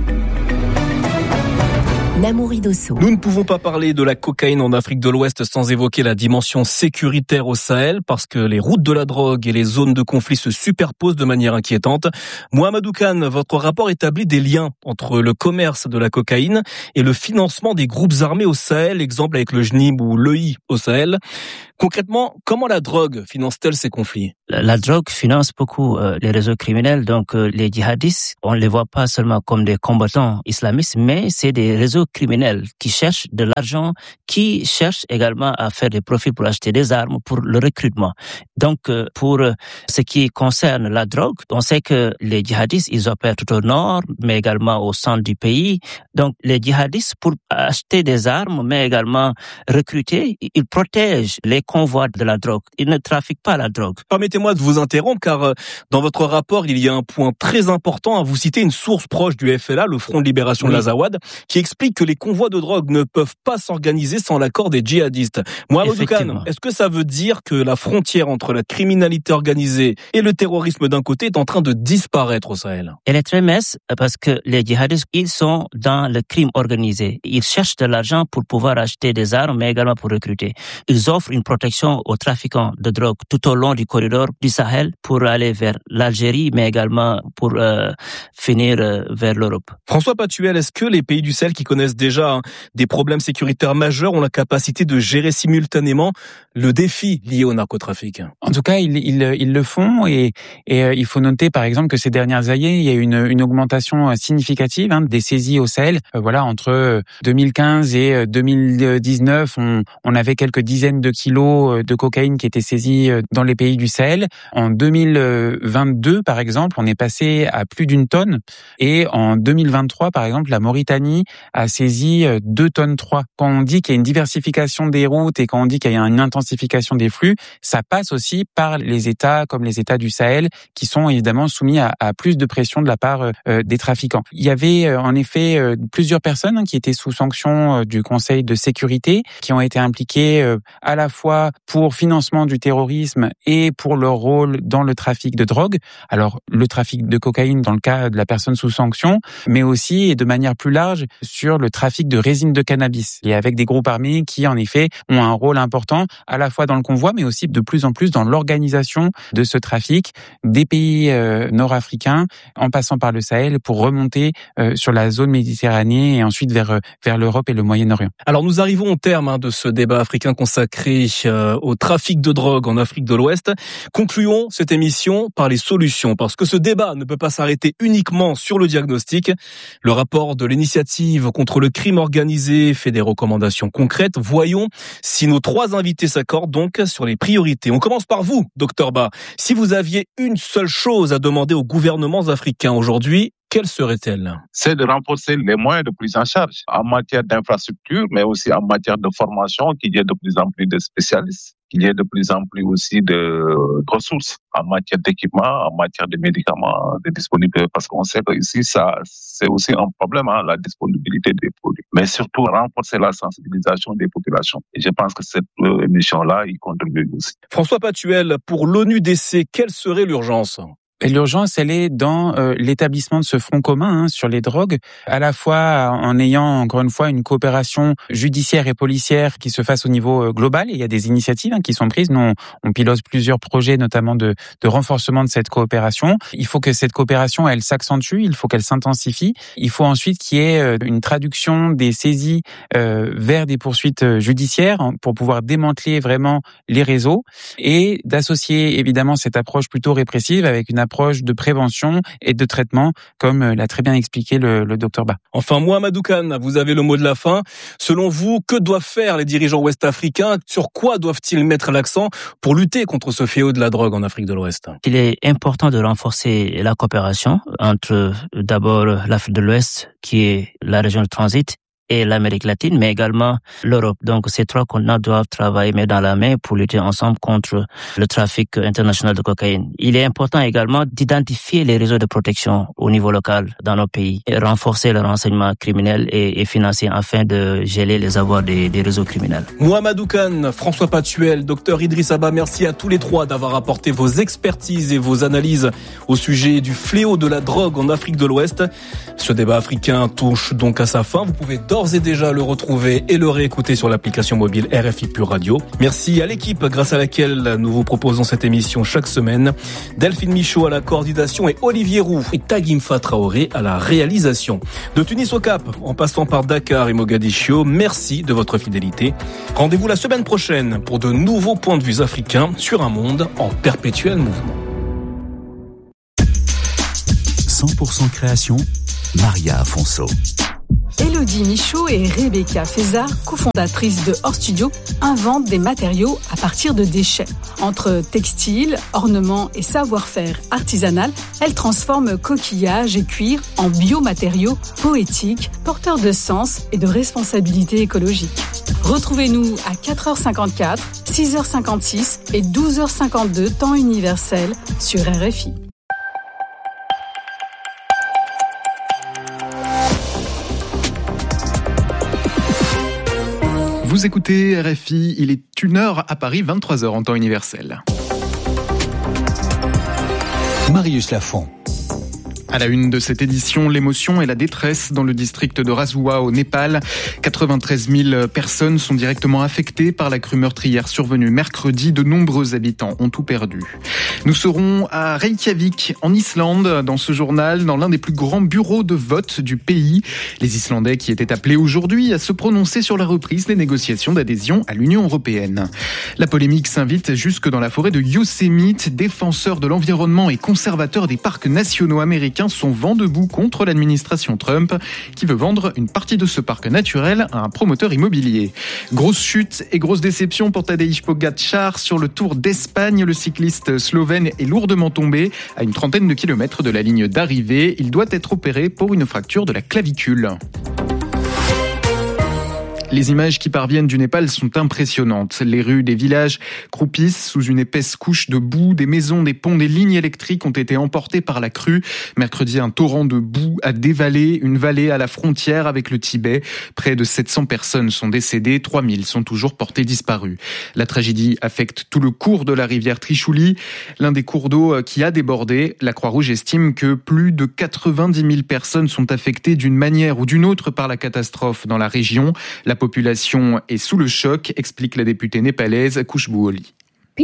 Namouri Dosso. Nous ne pouvons pas parler de la cocaïne en Afrique de l'Ouest sans évoquer la dimension sécuritaire au Sahel, parce que les routes de la drogue et les zones de conflit se superposent de manière inquiétante. Mohamedou Kane, votre rapport établit des liens entre le commerce de la cocaïne et le financement des groupes armés au Sahel, exemple avec le J N I B ou l'E I au Sahel. Concrètement, comment la drogue finance-t-elle ces conflits ? La, la drogue finance beaucoup euh, les réseaux criminels, donc euh, les djihadistes, on ne les voit pas seulement comme des combattants islamistes, mais c'est des réseaux criminels qui cherchent de l'argent, qui cherchent également à faire des profits pour acheter des armes, pour le recrutement. Donc, euh, pour euh, ce qui concerne la drogue, on sait que les djihadistes, ils opèrent tout au nord, mais également au centre du pays. Donc, les djihadistes, pour acheter des armes, mais également recruter, ils protègent les convois de la drogue. Ils ne trafiquent pas la drogue. Permettez-moi de vous interrompre, car dans votre rapport, il y a un point très important à vous citer, une source proche du F L A, le Front de Libération oui. de l'Azawad, qui explique que les convois de drogue ne peuvent pas s'organiser sans l'accord des djihadistes. Mohamedou Kane, est-ce que ça veut dire que la frontière entre la criminalité organisée et le terrorisme d'un côté est en train de disparaître au Sahel ? Elle est très mince, parce que les djihadistes, ils sont dans le crime organisé. Ils cherchent de l'argent pour pouvoir acheter des armes, mais également pour recruter. Ils offrent une protection aux trafiquants de drogue tout au long du corridor du Sahel pour aller vers l'Algérie, mais également pour euh, finir euh, vers l'Europe. François Patuel, est-ce que les pays du Sahel qui connaissent déjà hein, des problèmes sécuritaires majeurs ont la capacité de gérer simultanément le défi lié au narcotrafic ? En tout cas, ils, ils, ils le font et, et euh, il faut noter par exemple que ces dernières années, il y a eu une, une augmentation significative hein, des saisies au Sahel. Euh, voilà, entre deux mille quinze et deux mille dix-neuf, on, on avait quelques dizaines de kilos de cocaïne qui étaient saisis dans les pays du Sahel. En deux mille vingt-deux, par exemple, on est passé à plus d'une tonne. Et en deux mille vingt-trois, par exemple, la Mauritanie a saisi deux tonnes trois. Quand on dit qu'il y a une diversification des routes et quand on dit qu'il y a une intensification des flux, ça passe aussi par les États comme les États du Sahel qui sont évidemment soumis à, à plus de pression de la part euh, des trafiquants. Il y avait euh, en effet euh, plusieurs personnes hein, qui étaient sous sanction euh, du Conseil de sécurité, qui ont été impliquées euh, à la fois pour financement du terrorisme et pour leur rôle dans le trafic de drogue. Alors, le trafic de cocaïne dans le cas de la personne sous sanction, mais aussi et de manière plus large sur le trafic de résine de cannabis. Et avec des groupes armés qui, en effet, ont un rôle important à la fois dans le convoi, mais aussi de plus en plus dans l'organisation de ce trafic des pays euh, nord-africains, en passant par le Sahel, pour remonter euh, sur la zone méditerranéenne et ensuite vers, vers l'Europe et le Moyen-Orient. Alors, nous arrivons au terme hein, de ce débat africain consacré euh, au trafic de drogue en Afrique de l'Ouest. Concluons cette émission par les solutions, parce que ce débat ne peut pas s'arrêter uniquement sur le diagnostic. Le rapport de l'initiative contre le crime organisé fait des recommandations concrètes. Voyons si nos trois invités s'accordent donc sur les priorités. On commence par vous, docteur Ba. Si vous aviez une seule chose à demander aux gouvernements africains aujourd'hui, quelle serait-elle ? C'est de renforcer les moyens de prise en charge en matière d'infrastructure, mais aussi en matière de formation, qu'il y ait de plus en plus de spécialistes, qu'il y ait de plus en plus aussi de ressources en matière d'équipement, en matière de médicaments, de disponibilité, parce qu'on sait que ici, ça, c'est aussi un problème, hein, la disponibilité des produits. Mais surtout, renforcer la sensibilisation des populations. Et je pense que cette euh, émission-là, y contribue aussi. François Patuel, pour l'ONU D C, quelle serait l'urgence ? Et l'urgence, elle est dans euh, l'établissement de ce front commun hein, sur les drogues, à la fois en ayant, encore une fois, une coopération judiciaire et policière qui se fasse au niveau euh, global. Et il y a des initiatives hein, qui sont prises. Nous, on, on pilote plusieurs projets, notamment de, de renforcement de cette coopération. Il faut que cette coopération, elle s'accentue, il faut qu'elle s'intensifie. Il faut ensuite qu'il y ait euh, une traduction des saisies euh, vers des poursuites judiciaires hein, pour pouvoir démanteler vraiment les réseaux et d'associer évidemment cette approche plutôt répressive avec une approche approche de prévention et de traitement, comme l'a très bien expliqué le, le docteur Ba. Enfin, Mohamedou Kane, vous avez le mot de la fin. Selon vous, que doivent faire les dirigeants ouest-africains ? Sur quoi doivent-ils mettre l'accent pour lutter contre ce fléau de la drogue en Afrique de l'Ouest ? Il est important de renforcer la coopération entre d'abord l'Afrique de l'Ouest, qui est la région de transit, et l'Amérique latine, mais également l'Europe. Donc, ces trois continents doivent travailler main dans la main pour lutter ensemble contre le trafic international de cocaïne. Il est important également d'identifier les réseaux de protection au niveau local dans nos pays et renforcer le renseignement criminel et, et financier afin de geler les avoirs des, des réseaux criminels. Mohamedou Kane, François Patuel, docteur Idriss Abba, merci à tous les trois d'avoir apporté vos expertises et vos analyses au sujet du fléau de la drogue en Afrique de l'Ouest. Ce débat africain touche donc à sa fin. Vous pouvez d'ores et déjà le retrouver et le réécouter sur l'application mobile R F I Pure Radio. Merci à l'équipe grâce à laquelle nous vous proposons cette émission chaque semaine. Delphine Michaud à la coordination et Olivier Roux et Tagimfa Traoré à la réalisation. De Tunis au Cap, en passant par Dakar et Mogadiscio, merci de votre fidélité. Rendez-vous la semaine prochaine pour de nouveaux points de vue africains sur un monde en perpétuel mouvement. cent pour cent création, Maria Afonso. Élodie Michaud et Rebecca Fézard, cofondatrices de Hors Studio, inventent des matériaux à partir de déchets. Entre textiles, ornements et savoir-faire artisanal, elles transforment coquillages et cuir en biomatériaux poétiques, porteurs de sens et de responsabilité écologique. Retrouvez-nous à quatre heures cinquante-quatre, six heures cinquante-six et douze heures cinquante-deux temps universel sur R F I. Vous écoutez R F I, il est une heure à Paris, vingt-trois heures en temps universel. Marius Lafont. À la une de cette édition, l'émotion et la détresse dans le district de Rasuwa au Népal. quatre-vingt-treize mille personnes sont directement affectées par la crue meurtrière survenue mercredi. De nombreux habitants ont tout perdu. Nous serons à Reykjavik, en Islande, dans ce journal, dans l'un des plus grands bureaux de vote du pays. Les Islandais qui étaient appelés aujourd'hui à se prononcer sur la reprise des négociations d'adhésion à l'Union européenne. La polémique s'invite jusque dans la forêt de Yosemite. Défenseurs de l'environnement et conservateurs des parcs nationaux américains sont vent debout contre l'administration Trump qui veut vendre une partie de ce parc naturel à un promoteur immobilier. Grosse chute et grosse déception pour Tadej Pogačar sur le Tour d'Espagne. Le cycliste slovène est lourdement tombé à une trentaine de kilomètres de la ligne d'arrivée. Il doit être opéré pour une fracture de la clavicule. Les images qui parviennent du Népal sont impressionnantes. Les rues des villages croupissent sous une épaisse couche de boue. Des maisons, des ponts, des lignes électriques ont été emportées par la crue. Mercredi, un torrent de boue a dévalé une vallée à la frontière avec le Tibet. Près de sept cents personnes sont décédées, trois mille sont toujours portées disparues. La tragédie affecte tout le cours de la rivière Trishuli, l'un des cours d'eau qui a débordé. La Croix-Rouge estime que plus de quatre-vingt-dix mille personnes sont affectées d'une manière ou d'une autre par la catastrophe dans la région. La La population est sous le choc, explique la députée népalaise Khushbu Oli.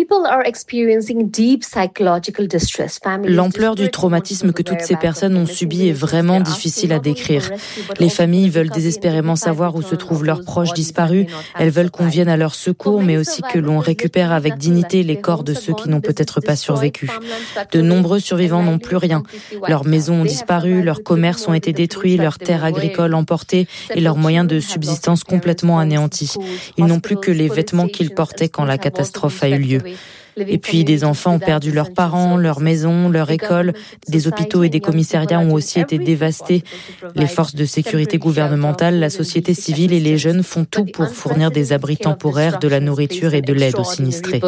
L'ampleur du traumatisme que toutes ces personnes ont subi est vraiment difficile à décrire. Les familles veulent désespérément savoir où se trouvent leurs proches disparus. Elles veulent qu'on vienne à leur secours, mais aussi que l'on récupère avec dignité les corps de ceux qui n'ont peut-être pas survécu. De nombreux survivants n'ont plus rien. Leurs maisons ont disparu, leurs commerces ont été détruits, leurs terres agricoles emportées et leurs moyens de subsistance complètement anéantis. Ils n'ont plus que les vêtements qu'ils portaient quand la catastrophe a eu lieu. Et puis des enfants ont perdu leurs parents, leurs maisons, leur école. Des hôpitaux et des commissariats ont aussi été dévastés. Les forces de sécurité gouvernementales, la société civile et les jeunes font tout pour fournir des abris temporaires, de la nourriture et de l'aide aux sinistrés.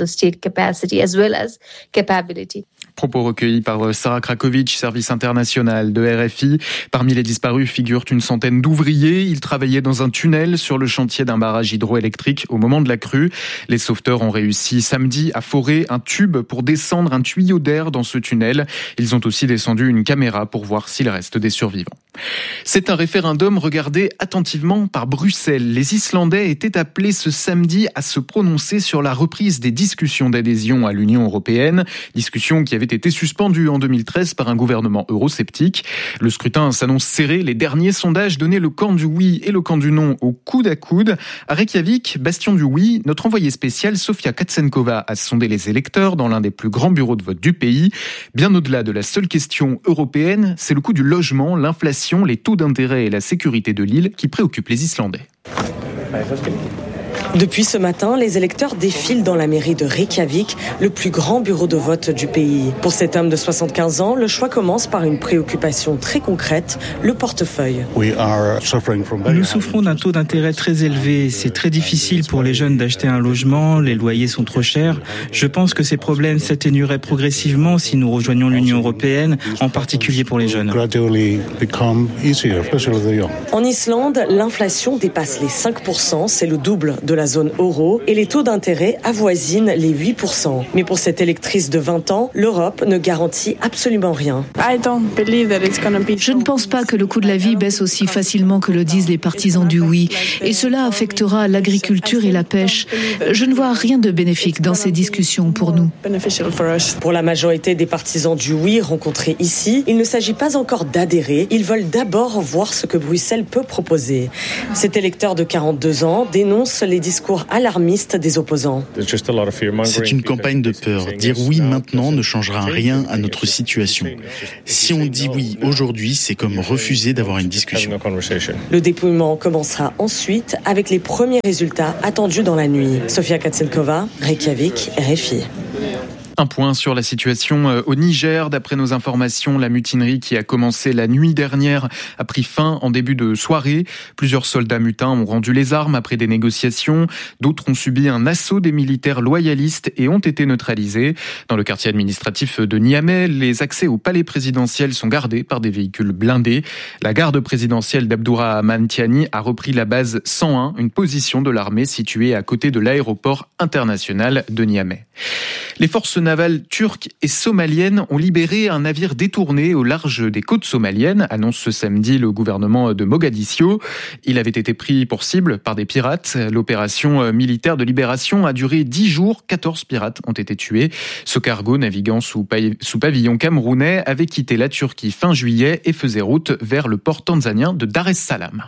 Propos recueillis par Sarah Krakovic, service international de R F I. Parmi les disparus figurent une centaine d'ouvriers. Ils travaillaient dans un tunnel sur le chantier d'un barrage hydroélectrique au moment de la crue. Les sauveteurs ont réussi samedi à forer un tube pour descendre un tuyau d'air dans ce tunnel. Ils ont aussi descendu une caméra pour voir s'il reste des survivants. C'est un référendum regardé attentivement par Bruxelles. Les Islandais étaient appelés ce samedi à se prononcer sur la reprise des discussions d'adhésion à l'Union européenne. Discussions qui avaient été suspendues en deux mille treize par un gouvernement eurosceptique. Le scrutin s'annonce serré. Les derniers sondages donnaient le camp du oui et le camp du non au coude à coude. À Reykjavik, bastion du oui, notre envoyée spéciale Sofia Katsenkova a sondé les électeurs dans l'un des plus grands bureaux de vote du pays. Bien au-delà de la seule question européenne, c'est le coût du logement, l'inflation, les taux d'intérêt et la sécurité de l'île qui préoccupent les Islandais. Depuis ce matin, les électeurs défilent dans la mairie de Reykjavik, le plus grand bureau de vote du pays. Pour cet homme de soixante-quinze ans, le choix commence par une préoccupation très concrète, le portefeuille. Nous souffrons d'un taux d'intérêt très élevé. C'est très difficile pour les jeunes d'acheter un logement, les loyers sont trop chers. Je pense que ces problèmes s'atténueraient progressivement si nous rejoignions l'Union européenne, en particulier pour les jeunes. En Islande, l'inflation dépasse les cinq pour cent, c'est le double de la zone euro, et les taux d'intérêt avoisinent les huit pour cent. Mais pour cette électrice de vingt ans, l'Europe ne garantit absolument rien. Je ne pense pas que le coût de la vie baisse aussi facilement que le disent les partisans du oui, et cela affectera l'agriculture et la pêche. Je ne vois rien de bénéfique dans ces discussions pour nous. Pour la majorité des partisans du oui rencontrés ici, il ne s'agit pas encore d'adhérer, ils veulent d'abord voir ce que Bruxelles peut proposer. Cet électeur de quarante-deux ans dénonce les discours alarmistes des opposants. C'est une campagne de peur. Dire oui maintenant ne changera rien à notre situation. Si on dit oui aujourd'hui, c'est comme refuser d'avoir une discussion. Le dépouillement commencera ensuite avec les premiers résultats attendus dans la nuit. Sofia Katsenkova, Reykjavik, R F I. Un point sur la situation au Niger. D'après nos informations, la mutinerie qui a commencé la nuit dernière a pris fin en début de soirée. Plusieurs soldats mutins ont rendu les armes après des négociations. D'autres ont subi un assaut des militaires loyalistes et ont été neutralisés. Dans le quartier administratif de Niamey, les accès au palais présidentiel sont gardés par des véhicules blindés. La garde présidentielle d'Abdourahmane Tiani a repris la base cent un, une position de l'armée située à côté de l'aéroport international de Niamey. Les forces navales turques et somaliennes ont libéré un navire détourné au large des côtes somaliennes, annonce ce samedi le gouvernement de Mogadiscio. Il avait été pris pour cible par des pirates. L'opération militaire de libération a duré dix jours. quatorze pirates ont été tués. Ce cargo, naviguant sous, pav- sous pavillon camerounais, avait quitté la Turquie fin juillet et faisait route vers le port tanzanien de Dar es Salaam.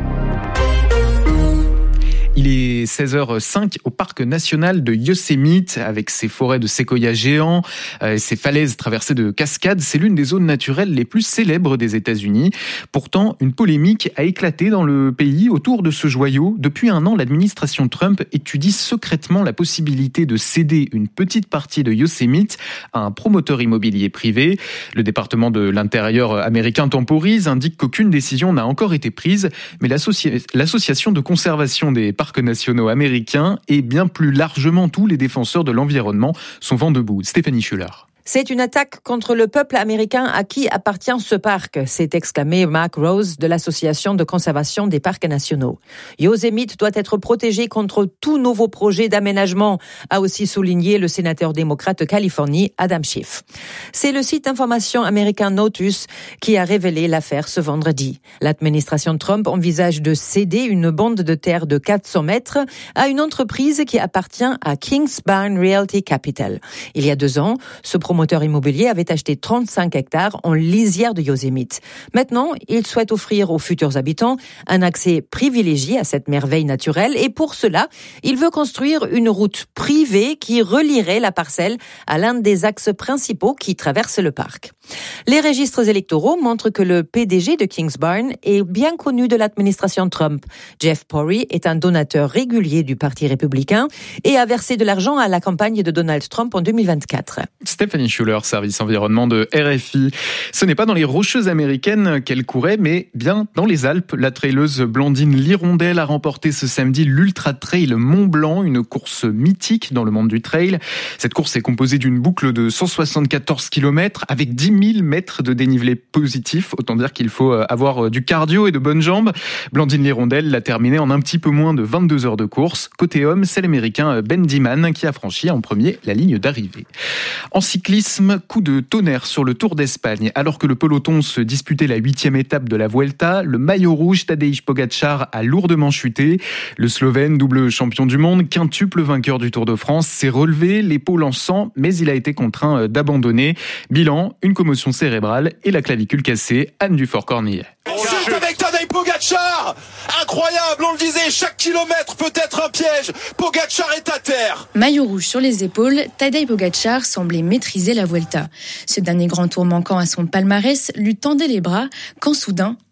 Il est seize heures cinq au parc national de Yosemite avec ses forêts de séquoias géants et ses falaises traversées de cascades. C'est l'une des zones naturelles les plus célèbres des États-Unis. Pourtant, une polémique a éclaté dans le pays autour de ce joyau. Depuis un an, l'administration Trump étudie secrètement la possibilité de céder une petite partie de Yosemite à un promoteur immobilier privé. Le département de l'Intérieur américain temporise, indique qu'aucune décision n'a encore été prise, mais l'associ- l'association de conservation des parcs nationaux américains et bien plus largement tous les défenseurs de l'environnement sont vent debout. Stéphanie Schuller. C'est une attaque contre le peuple américain à qui appartient ce parc, s'est exclamé Mark Rose de l'Association de conservation des parcs nationaux. Yosemite doit être protégé contre tout nouveau projet d'aménagement, a aussi souligné le sénateur démocrate de Californie, Adam Schiff. C'est le site d'information américain Notus qui a révélé l'affaire ce vendredi. L'administration Trump envisage de céder une bande de terre de quatre cents mètres à une entreprise qui appartient à Kingsbarn Realty Capital. Il y a deux ans, ce promoteur immobilier avait acheté trente-cinq hectares en lisière de Yosemite. Maintenant, il souhaite offrir aux futurs habitants un accès privilégié à cette merveille naturelle et pour cela, il veut construire une route privée qui relierait la parcelle à l'un des axes principaux qui traversent le parc. Les registres électoraux montrent que le P D G de Kingsbarn est bien connu de l'administration Trump. Jeff Pori est un donateur régulier du Parti républicain et a versé de l'argent à la campagne de Donald Trump en deux mille vingt-quatre. Stéphanie Schuller, service environnement de R F I. Ce n'est pas dans les Rocheuses américaines qu'elle courait, mais bien dans les Alpes. La traileuse Blandine Lirondelle a remporté ce samedi l'Ultra Trail Mont Blanc, une course mythique dans le monde du trail. Cette course est composée d'une boucle de cent soixante-quatorze kilomètres avec dix mille mètres de dénivelé positif. Autant dire qu'il faut avoir du cardio et de bonnes jambes. Blandine Lirondelle l'a terminée en un petit peu moins de vingt-deux heures de course. Côté homme, c'est l'Américain Ben Diman qui a franchi en premier la ligne d'arrivée. En cyclisme, coup de tonnerre sur le Tour d'Espagne. Alors que le peloton se disputait la huitième étape de la Vuelta, le maillot rouge Tadej Pogačar a lourdement chuté. Le Slovène, double champion du monde, quintuple vainqueur du Tour de France, s'est relevé, l'épaule en sang, mais il a été contraint d'abandonner. Bilan, une commotion cérébrale et la clavicule cassée. Anne Dufort-Cornillet. Chute avec Tadej Pogačar, incroyable, on le disait, chaque kilomètre peut être un piège. Pogačar est à terre. Maillot rouge sur les épaules, Tadej Pogačar semblait maîtriser la Vuelta. Ce dernier grand tour manquant à son palmarès lui tendait les bras quand soudain,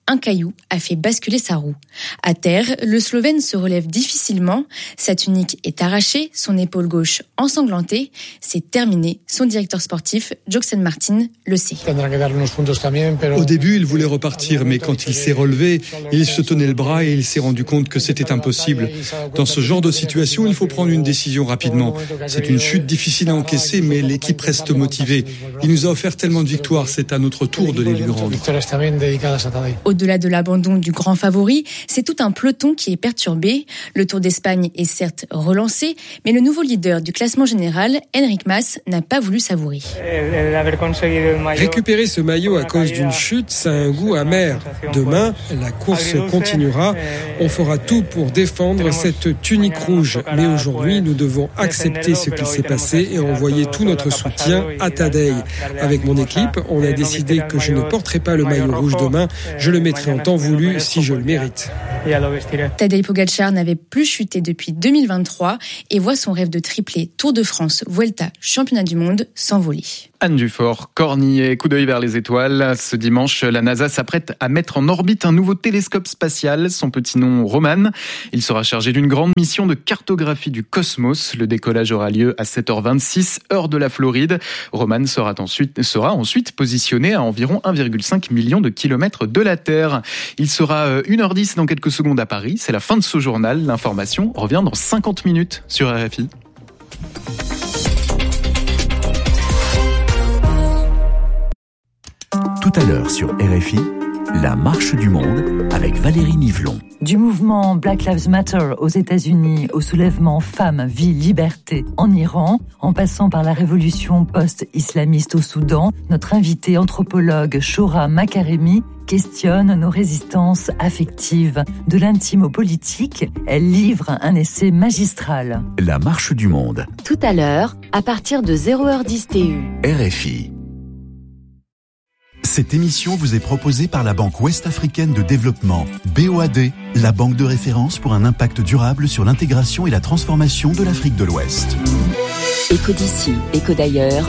un caillou a fait basculer sa roue. À terre, le Slovène se relève difficilement. Sa tunique est arrachée, son épaule gauche ensanglantée. C'est terminé. Son directeur sportif, Joxen Martin, le sait. Au début, il voulait repartir, mais quand il s'est relevé, il se tenait le bras et il s'est rendu compte que c'était impossible. Dans ce genre de situation, il faut prendre une décision rapidement. C'est une chute difficile à encaisser, mais l'équipe reste motivée. Il nous a offert tellement de victoires, c'est à notre tour de les lui rendre. Au-delà de l'abandon du grand favori, c'est tout un peloton qui est perturbé. Le Tour d'Espagne est certes relancé, mais le nouveau leader du classement général, Enric Mas, n'a pas voulu savourer. Récupérer ce maillot à cause d'une chute, ça a un goût amer. Demain, la course continuera. On fera tout pour défendre cette tunique rouge. Mais aujourd'hui, nous devons accepter ce qui s'est passé et envoyer tout notre soutien à Tadej. Avec mon équipe, on a décidé que je ne porterai pas le maillot rouge demain. Je le mettrai en temps voulu si je le mérite. Tadej Pogačar n'avait plus chuté depuis deux mille vingt-trois et voit son rêve de triplé Tour de France, Vuelta, Championnat du Monde s'envoler. Anne Dufort, Cornillet, coup d'œil vers les étoiles. Ce dimanche, la NASA s'apprête à mettre en orbite un nouveau télescope spatial, son petit nom Roman. Il sera chargé d'une grande mission de cartographie du cosmos. Le décollage aura lieu à sept heures vingt-six, heure de la Floride. Roman sera ensuite, sera ensuite positionné à environ un virgule cinq million de kilomètres de la Terre. Il sera une heure dix dans quelques secondes à Paris. C'est la fin de ce journal. L'information revient dans cinquante minutes sur R F I. Tout à l'heure sur R F I, la marche du monde avec Valérie Nivelon. Du mouvement Black Lives Matter aux États-Unis au soulèvement Femmes, Vie, Liberté en Iran, en passant par la révolution post-islamiste au Soudan, notre invitée anthropologue Shoura Makaremi questionne nos résistances affectives. De l'intime au politique, elle livre un essai magistral. La marche du monde. Tout à l'heure, à partir de zéro heure dix T U. R F I. Cette émission vous est proposée par la Banque Ouest-Africaine de Développement, B O A D, la banque de référence pour un impact durable sur l'intégration et la transformation de l'Afrique de l'Ouest. Écho d'ici, écho d'ailleurs.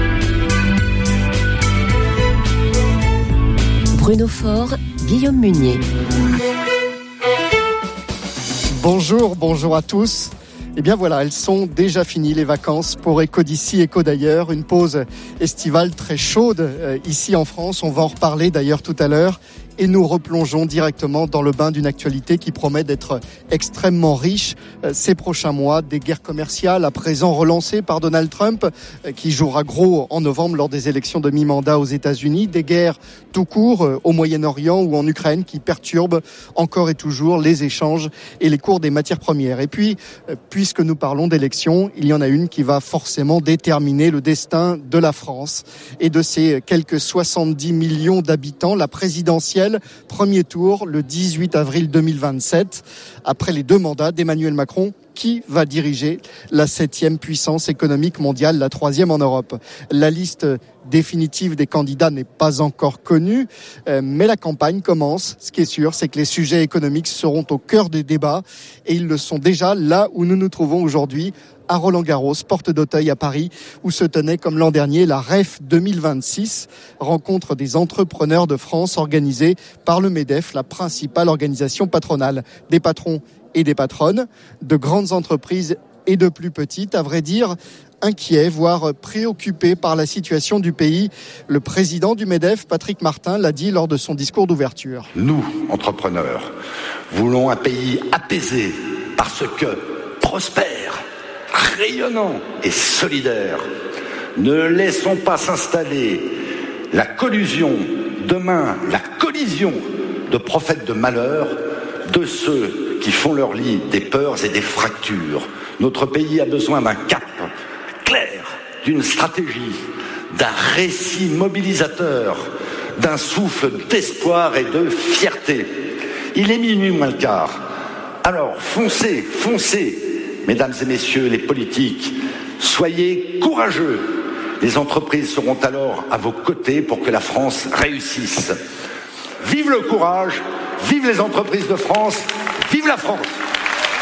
Bruno Faure, Guillaume Munier. Bonjour, bonjour à tous. Eh bien voilà, elles sont déjà finies les vacances pour Écho d'ici, Écho d'ailleurs. Une pause estivale très chaude euh, ici en France. On va en reparler d'ailleurs tout à l'heure. Et nous replongeons directement dans le bain d'une actualité qui promet d'être extrêmement riche euh, ces prochains mois. Des guerres commerciales à présent relancées par Donald Trump, euh, qui jouera gros en novembre lors des élections de mi-mandat aux États-Unis. Des guerres tout court euh, au Moyen-Orient ou en Ukraine qui perturbent encore et toujours les échanges et les cours des matières premières. Et puis, euh, puisque nous parlons d'élections, il y en a une qui va forcément déterminer le destin de la France et de ses quelques soixante-dix millions d'habitants. La présidentielle, premier tour le dix-huit avril deux mille vingt-sept. Après les deux mandats d'Emmanuel Macron, qui va diriger la septième puissance économique mondiale, la troisième en Europe? La liste définitive des candidats n'est pas encore connue, euh, mais la campagne commence. Ce qui est sûr, c'est que les sujets économiques seront au cœur des débats et ils le sont déjà là où nous nous trouvons aujourd'hui, à Roland-Garros, porte d'Auteuil à Paris, où se tenait comme l'an dernier la R E F deux mille vingt-six, rencontre des entrepreneurs de France organisée par le MEDEF, la principale organisation patronale. Des patrons et des patronnes, de grandes entreprises et de plus petites, à vrai dire inquiets, voire préoccupés par la situation du pays. Le président du MEDEF, Patrick Martin, l'a dit lors de son discours d'ouverture. Nous, entrepreneurs, voulons un pays apaisé parce que prospère, rayonnant et solidaire. Ne laissons pas s'installer la collusion, demain la collision de prophètes de malheur, de ceux qui font leur lit des peurs et des fractures. Notre pays a besoin d'un cap clair, d'une stratégie, d'un récit mobilisateur, d'un souffle d'espoir et de fierté. Il est minuit moins le quart. Alors foncez, foncez, mesdames et messieurs les politiques, soyez courageux. Les entreprises seront alors à vos côtés pour que la France réussisse. Vive le courage, vive les entreprises de France, vive la France!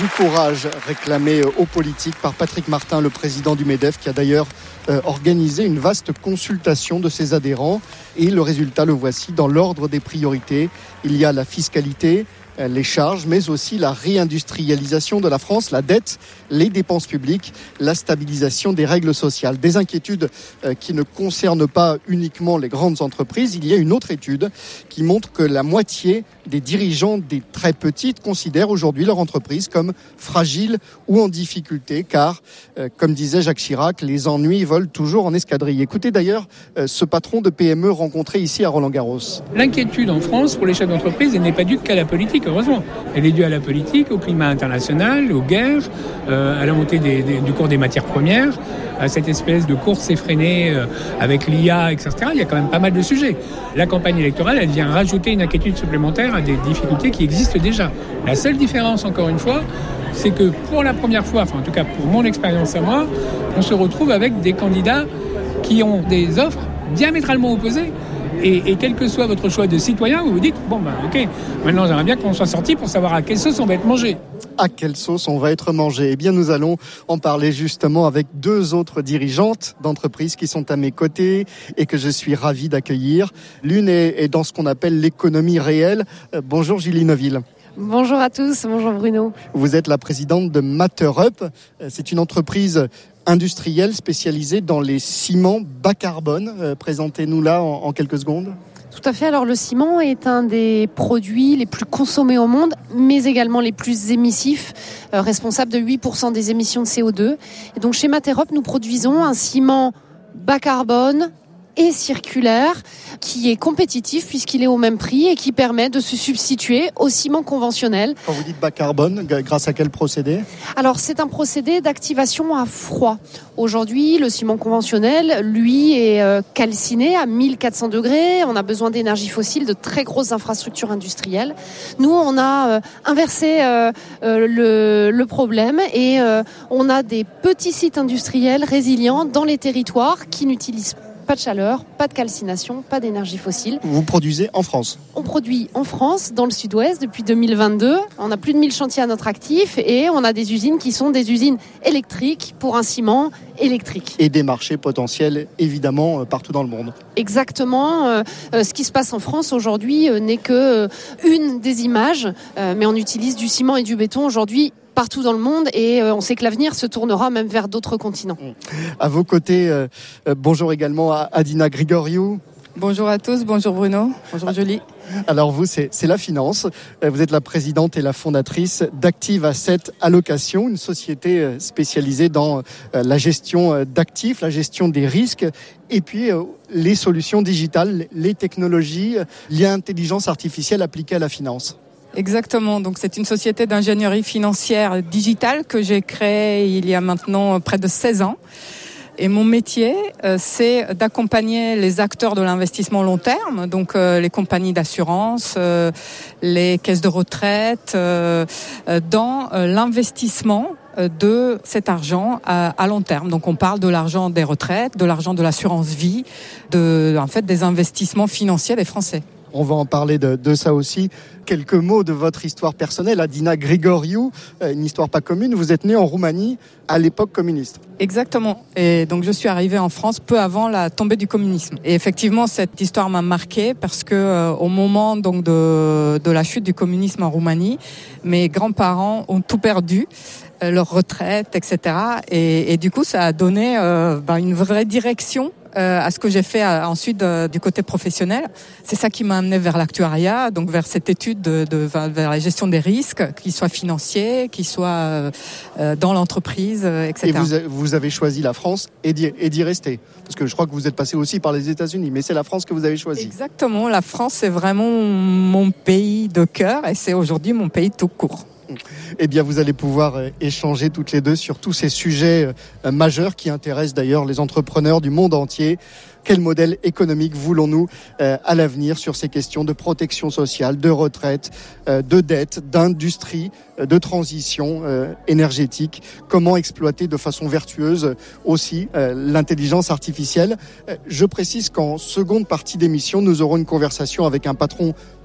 Du courage réclamé aux politiques par Patrick Martin, le président du MEDEF, qui a d'ailleurs euh, organisé une vaste consultation de ses adhérents. Et le résultat, le voici, dans l'ordre des priorités. Il y a la fiscalité, les charges, mais aussi la réindustrialisation de la France, la dette, les dépenses publiques, la stabilisation des règles sociales. Des inquiétudes qui ne concernent pas uniquement les grandes entreprises. Il y a une autre étude qui montre que la moitié des dirigeants des très petites considèrent aujourd'hui leur entreprise comme fragile ou en difficulté, car, comme disait Jacques Chirac, les ennuis volent toujours en escadrille. Écoutez d'ailleurs ce patron de P M E rencontré ici à Roland-Garros. L'inquiétude en France pour les chefs d'entreprise, elle n'est pas due qu'à la politique, heureusement. Elle est due à la politique, au climat international, aux guerres, euh, à la montée des, des, du cours des matières premières, à cette espèce de course effrénée euh, avec l'I A, et cetera. Il y a quand même pas mal de sujets. La campagne électorale, elle vient rajouter une inquiétude supplémentaire à des difficultés qui existent déjà. La seule différence, encore une fois, c'est que pour la première fois, enfin en tout cas pour mon expérience à moi, on se retrouve avec des candidats qui ont des offres diamétralement opposées. Et, et quel que soit votre choix de citoyen, vous vous dites, bon ben ok, maintenant j'aimerais bien qu'on soit sorti pour savoir à quelle sauce on va être mangé. À quelle sauce on va être mangé ? Eh bien nous allons en parler justement avec deux autres dirigeantes d'entreprises qui sont à mes côtés et que je suis ravi d'accueillir. L'une est, est dans ce qu'on appelle l'économie réelle. Euh, bonjour Julie Neuville. Bonjour à tous, bonjour Bruno. Vous êtes la présidente de MatterUp. C'est une entreprise industrielle spécialisée dans les ciments bas carbone. Euh, présentez-nous là en, en quelques secondes. Tout à fait. Alors le ciment est un des produits les plus consommés au monde, mais également les plus émissifs, euh, responsable de huit pour cent des émissions de C O deux. Et donc chez MatterUp, nous produisons un ciment bas carbone et circulaire qui est compétitif puisqu'il est au même prix et qui permet de se substituer au ciment conventionnel. Quand vous dites bas carbone, grâce à quel procédé ? Alors c'est un procédé d'activation à froid. Aujourd'hui, le ciment conventionnel, lui, est euh, calciné à mille quatre cents degrés. On a besoin d'énergie fossile, de très grosses infrastructures industrielles. Nous, on a euh, inversé euh, euh, le, le problème et euh, on a des petits sites industriels résilients dans les territoires qui n'utilisent pas Pas de chaleur, pas de calcination, pas d'énergie fossile. Vous produisez en France ? On produit en France, dans le sud-ouest, depuis deux mille vingt-deux. On a plus de mille chantiers à notre actif et on a des usines qui sont des usines électriques pour un ciment électrique. Et des marchés potentiels, évidemment, partout dans le monde. Exactement. Euh, ce qui se passe en France aujourd'hui euh, n'est que euh, une des images, euh, mais on utilise du ciment et du béton aujourd'hui partout dans le monde et euh, on sait que l'avenir se tournera même vers d'autres continents. À vos côtés, euh, euh, bonjour également à Adina Grigoriou. Bonjour à tous, bonjour Bruno, bonjour Julie. Alors vous, c'est, c'est la finance. Vous êtes la présidente et la fondatrice d'Active Asset Allocation, une société spécialisée dans la gestion d'actifs, la gestion des risques et puis les solutions digitales, les technologies, l'intelligence artificielle appliquée à la finance. Exactement, donc c'est une société d'ingénierie financière digitale que j'ai créée il y a maintenant près de seize ans. Et mon métier, euh, c'est d'accompagner les acteurs de l'investissement long terme, donc euh, les compagnies d'assurance, euh, les caisses de retraite, euh, dans euh, l'investissement de cet argent à, à long terme. Donc on parle de l'argent des retraites, de l'argent de l'assurance vie, de en fait des investissements financiers des Français. On va en parler de, de ça aussi. Quelques mots de votre histoire personnelle. Adina Grigoriou, une histoire pas commune. Vous êtes née en Roumanie à l'époque communiste. Exactement. Et donc je suis arrivée en France peu avant la tombée du communisme. Et effectivement, cette histoire m'a marquée parce que euh, au moment donc de, de la chute du communisme en Roumanie, mes grands-parents ont tout perdu, euh, leur retraite, et cetera. Et, et du coup, ça a donné euh, bah, une vraie direction Euh, à ce que j'ai fait euh, ensuite euh, du côté professionnel. C'est ça qui m'a amené vers l'actuariat, donc vers cette étude de, de vers la gestion des risques, qu'ils soient financiers, qu'ils soient euh, euh, dans l'entreprise, euh, et cetera. Et vous, a, vous avez choisi la France et d'y, et d'y rester, parce que je crois que vous êtes passé aussi par les États-Unis, mais c'est la France que vous avez choisi. Exactement, la France c'est vraiment mon pays de cœur et c'est aujourd'hui mon pays tout court. Eh bien, vous allez pouvoir échanger toutes les deux sur tous ces sujets majeurs qui intéressent d'ailleurs les entrepreneurs du monde entier. Quel modèle économique voulons-nous euh, à l'avenir sur ces questions de protection sociale, de retraite, euh, de dette, d'industrie, euh, de transition euh, énergétique? Comment exploiter de façon vertueuse aussi euh, l'intelligence artificielle? euh, Je précise qu'en seconde partie d'émission, nous aurons une conversation avec un patron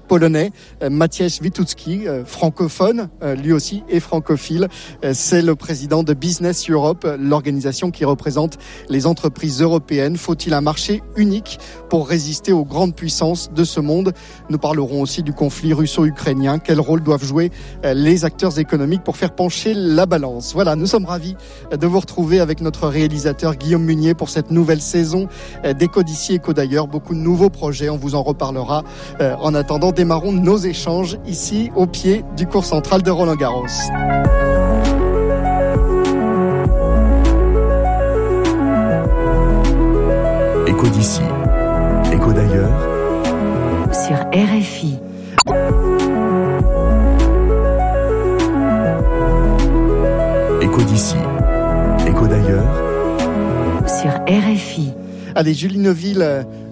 polonais, Maciej Witucki, francophone, lui aussi et francophile. C'est le président de Business Europe, l'organisation qui représente les entreprises européennes. Faut-il un marché unique pour résister aux grandes puissances de ce monde? Nous parlerons aussi du conflit russo-ukrainien. Quel rôle doivent jouer les acteurs économiques pour faire pencher la balance? Voilà, nous sommes ravis de vous retrouver avec notre réalisateur Guillaume Munier pour cette nouvelle saison d'Éco d'ici, Éco d'ailleurs. Beaucoup de nouveaux projets, on vous en reparlera. En attendant, démarrons nos échanges ici au pied du cours central de Roland-Garros. Éco d'ici, Éco d'ailleurs. Sur R F I. Éco d'ici, Éco d'ailleurs. Sur R F I. Allez, Julie Neuville,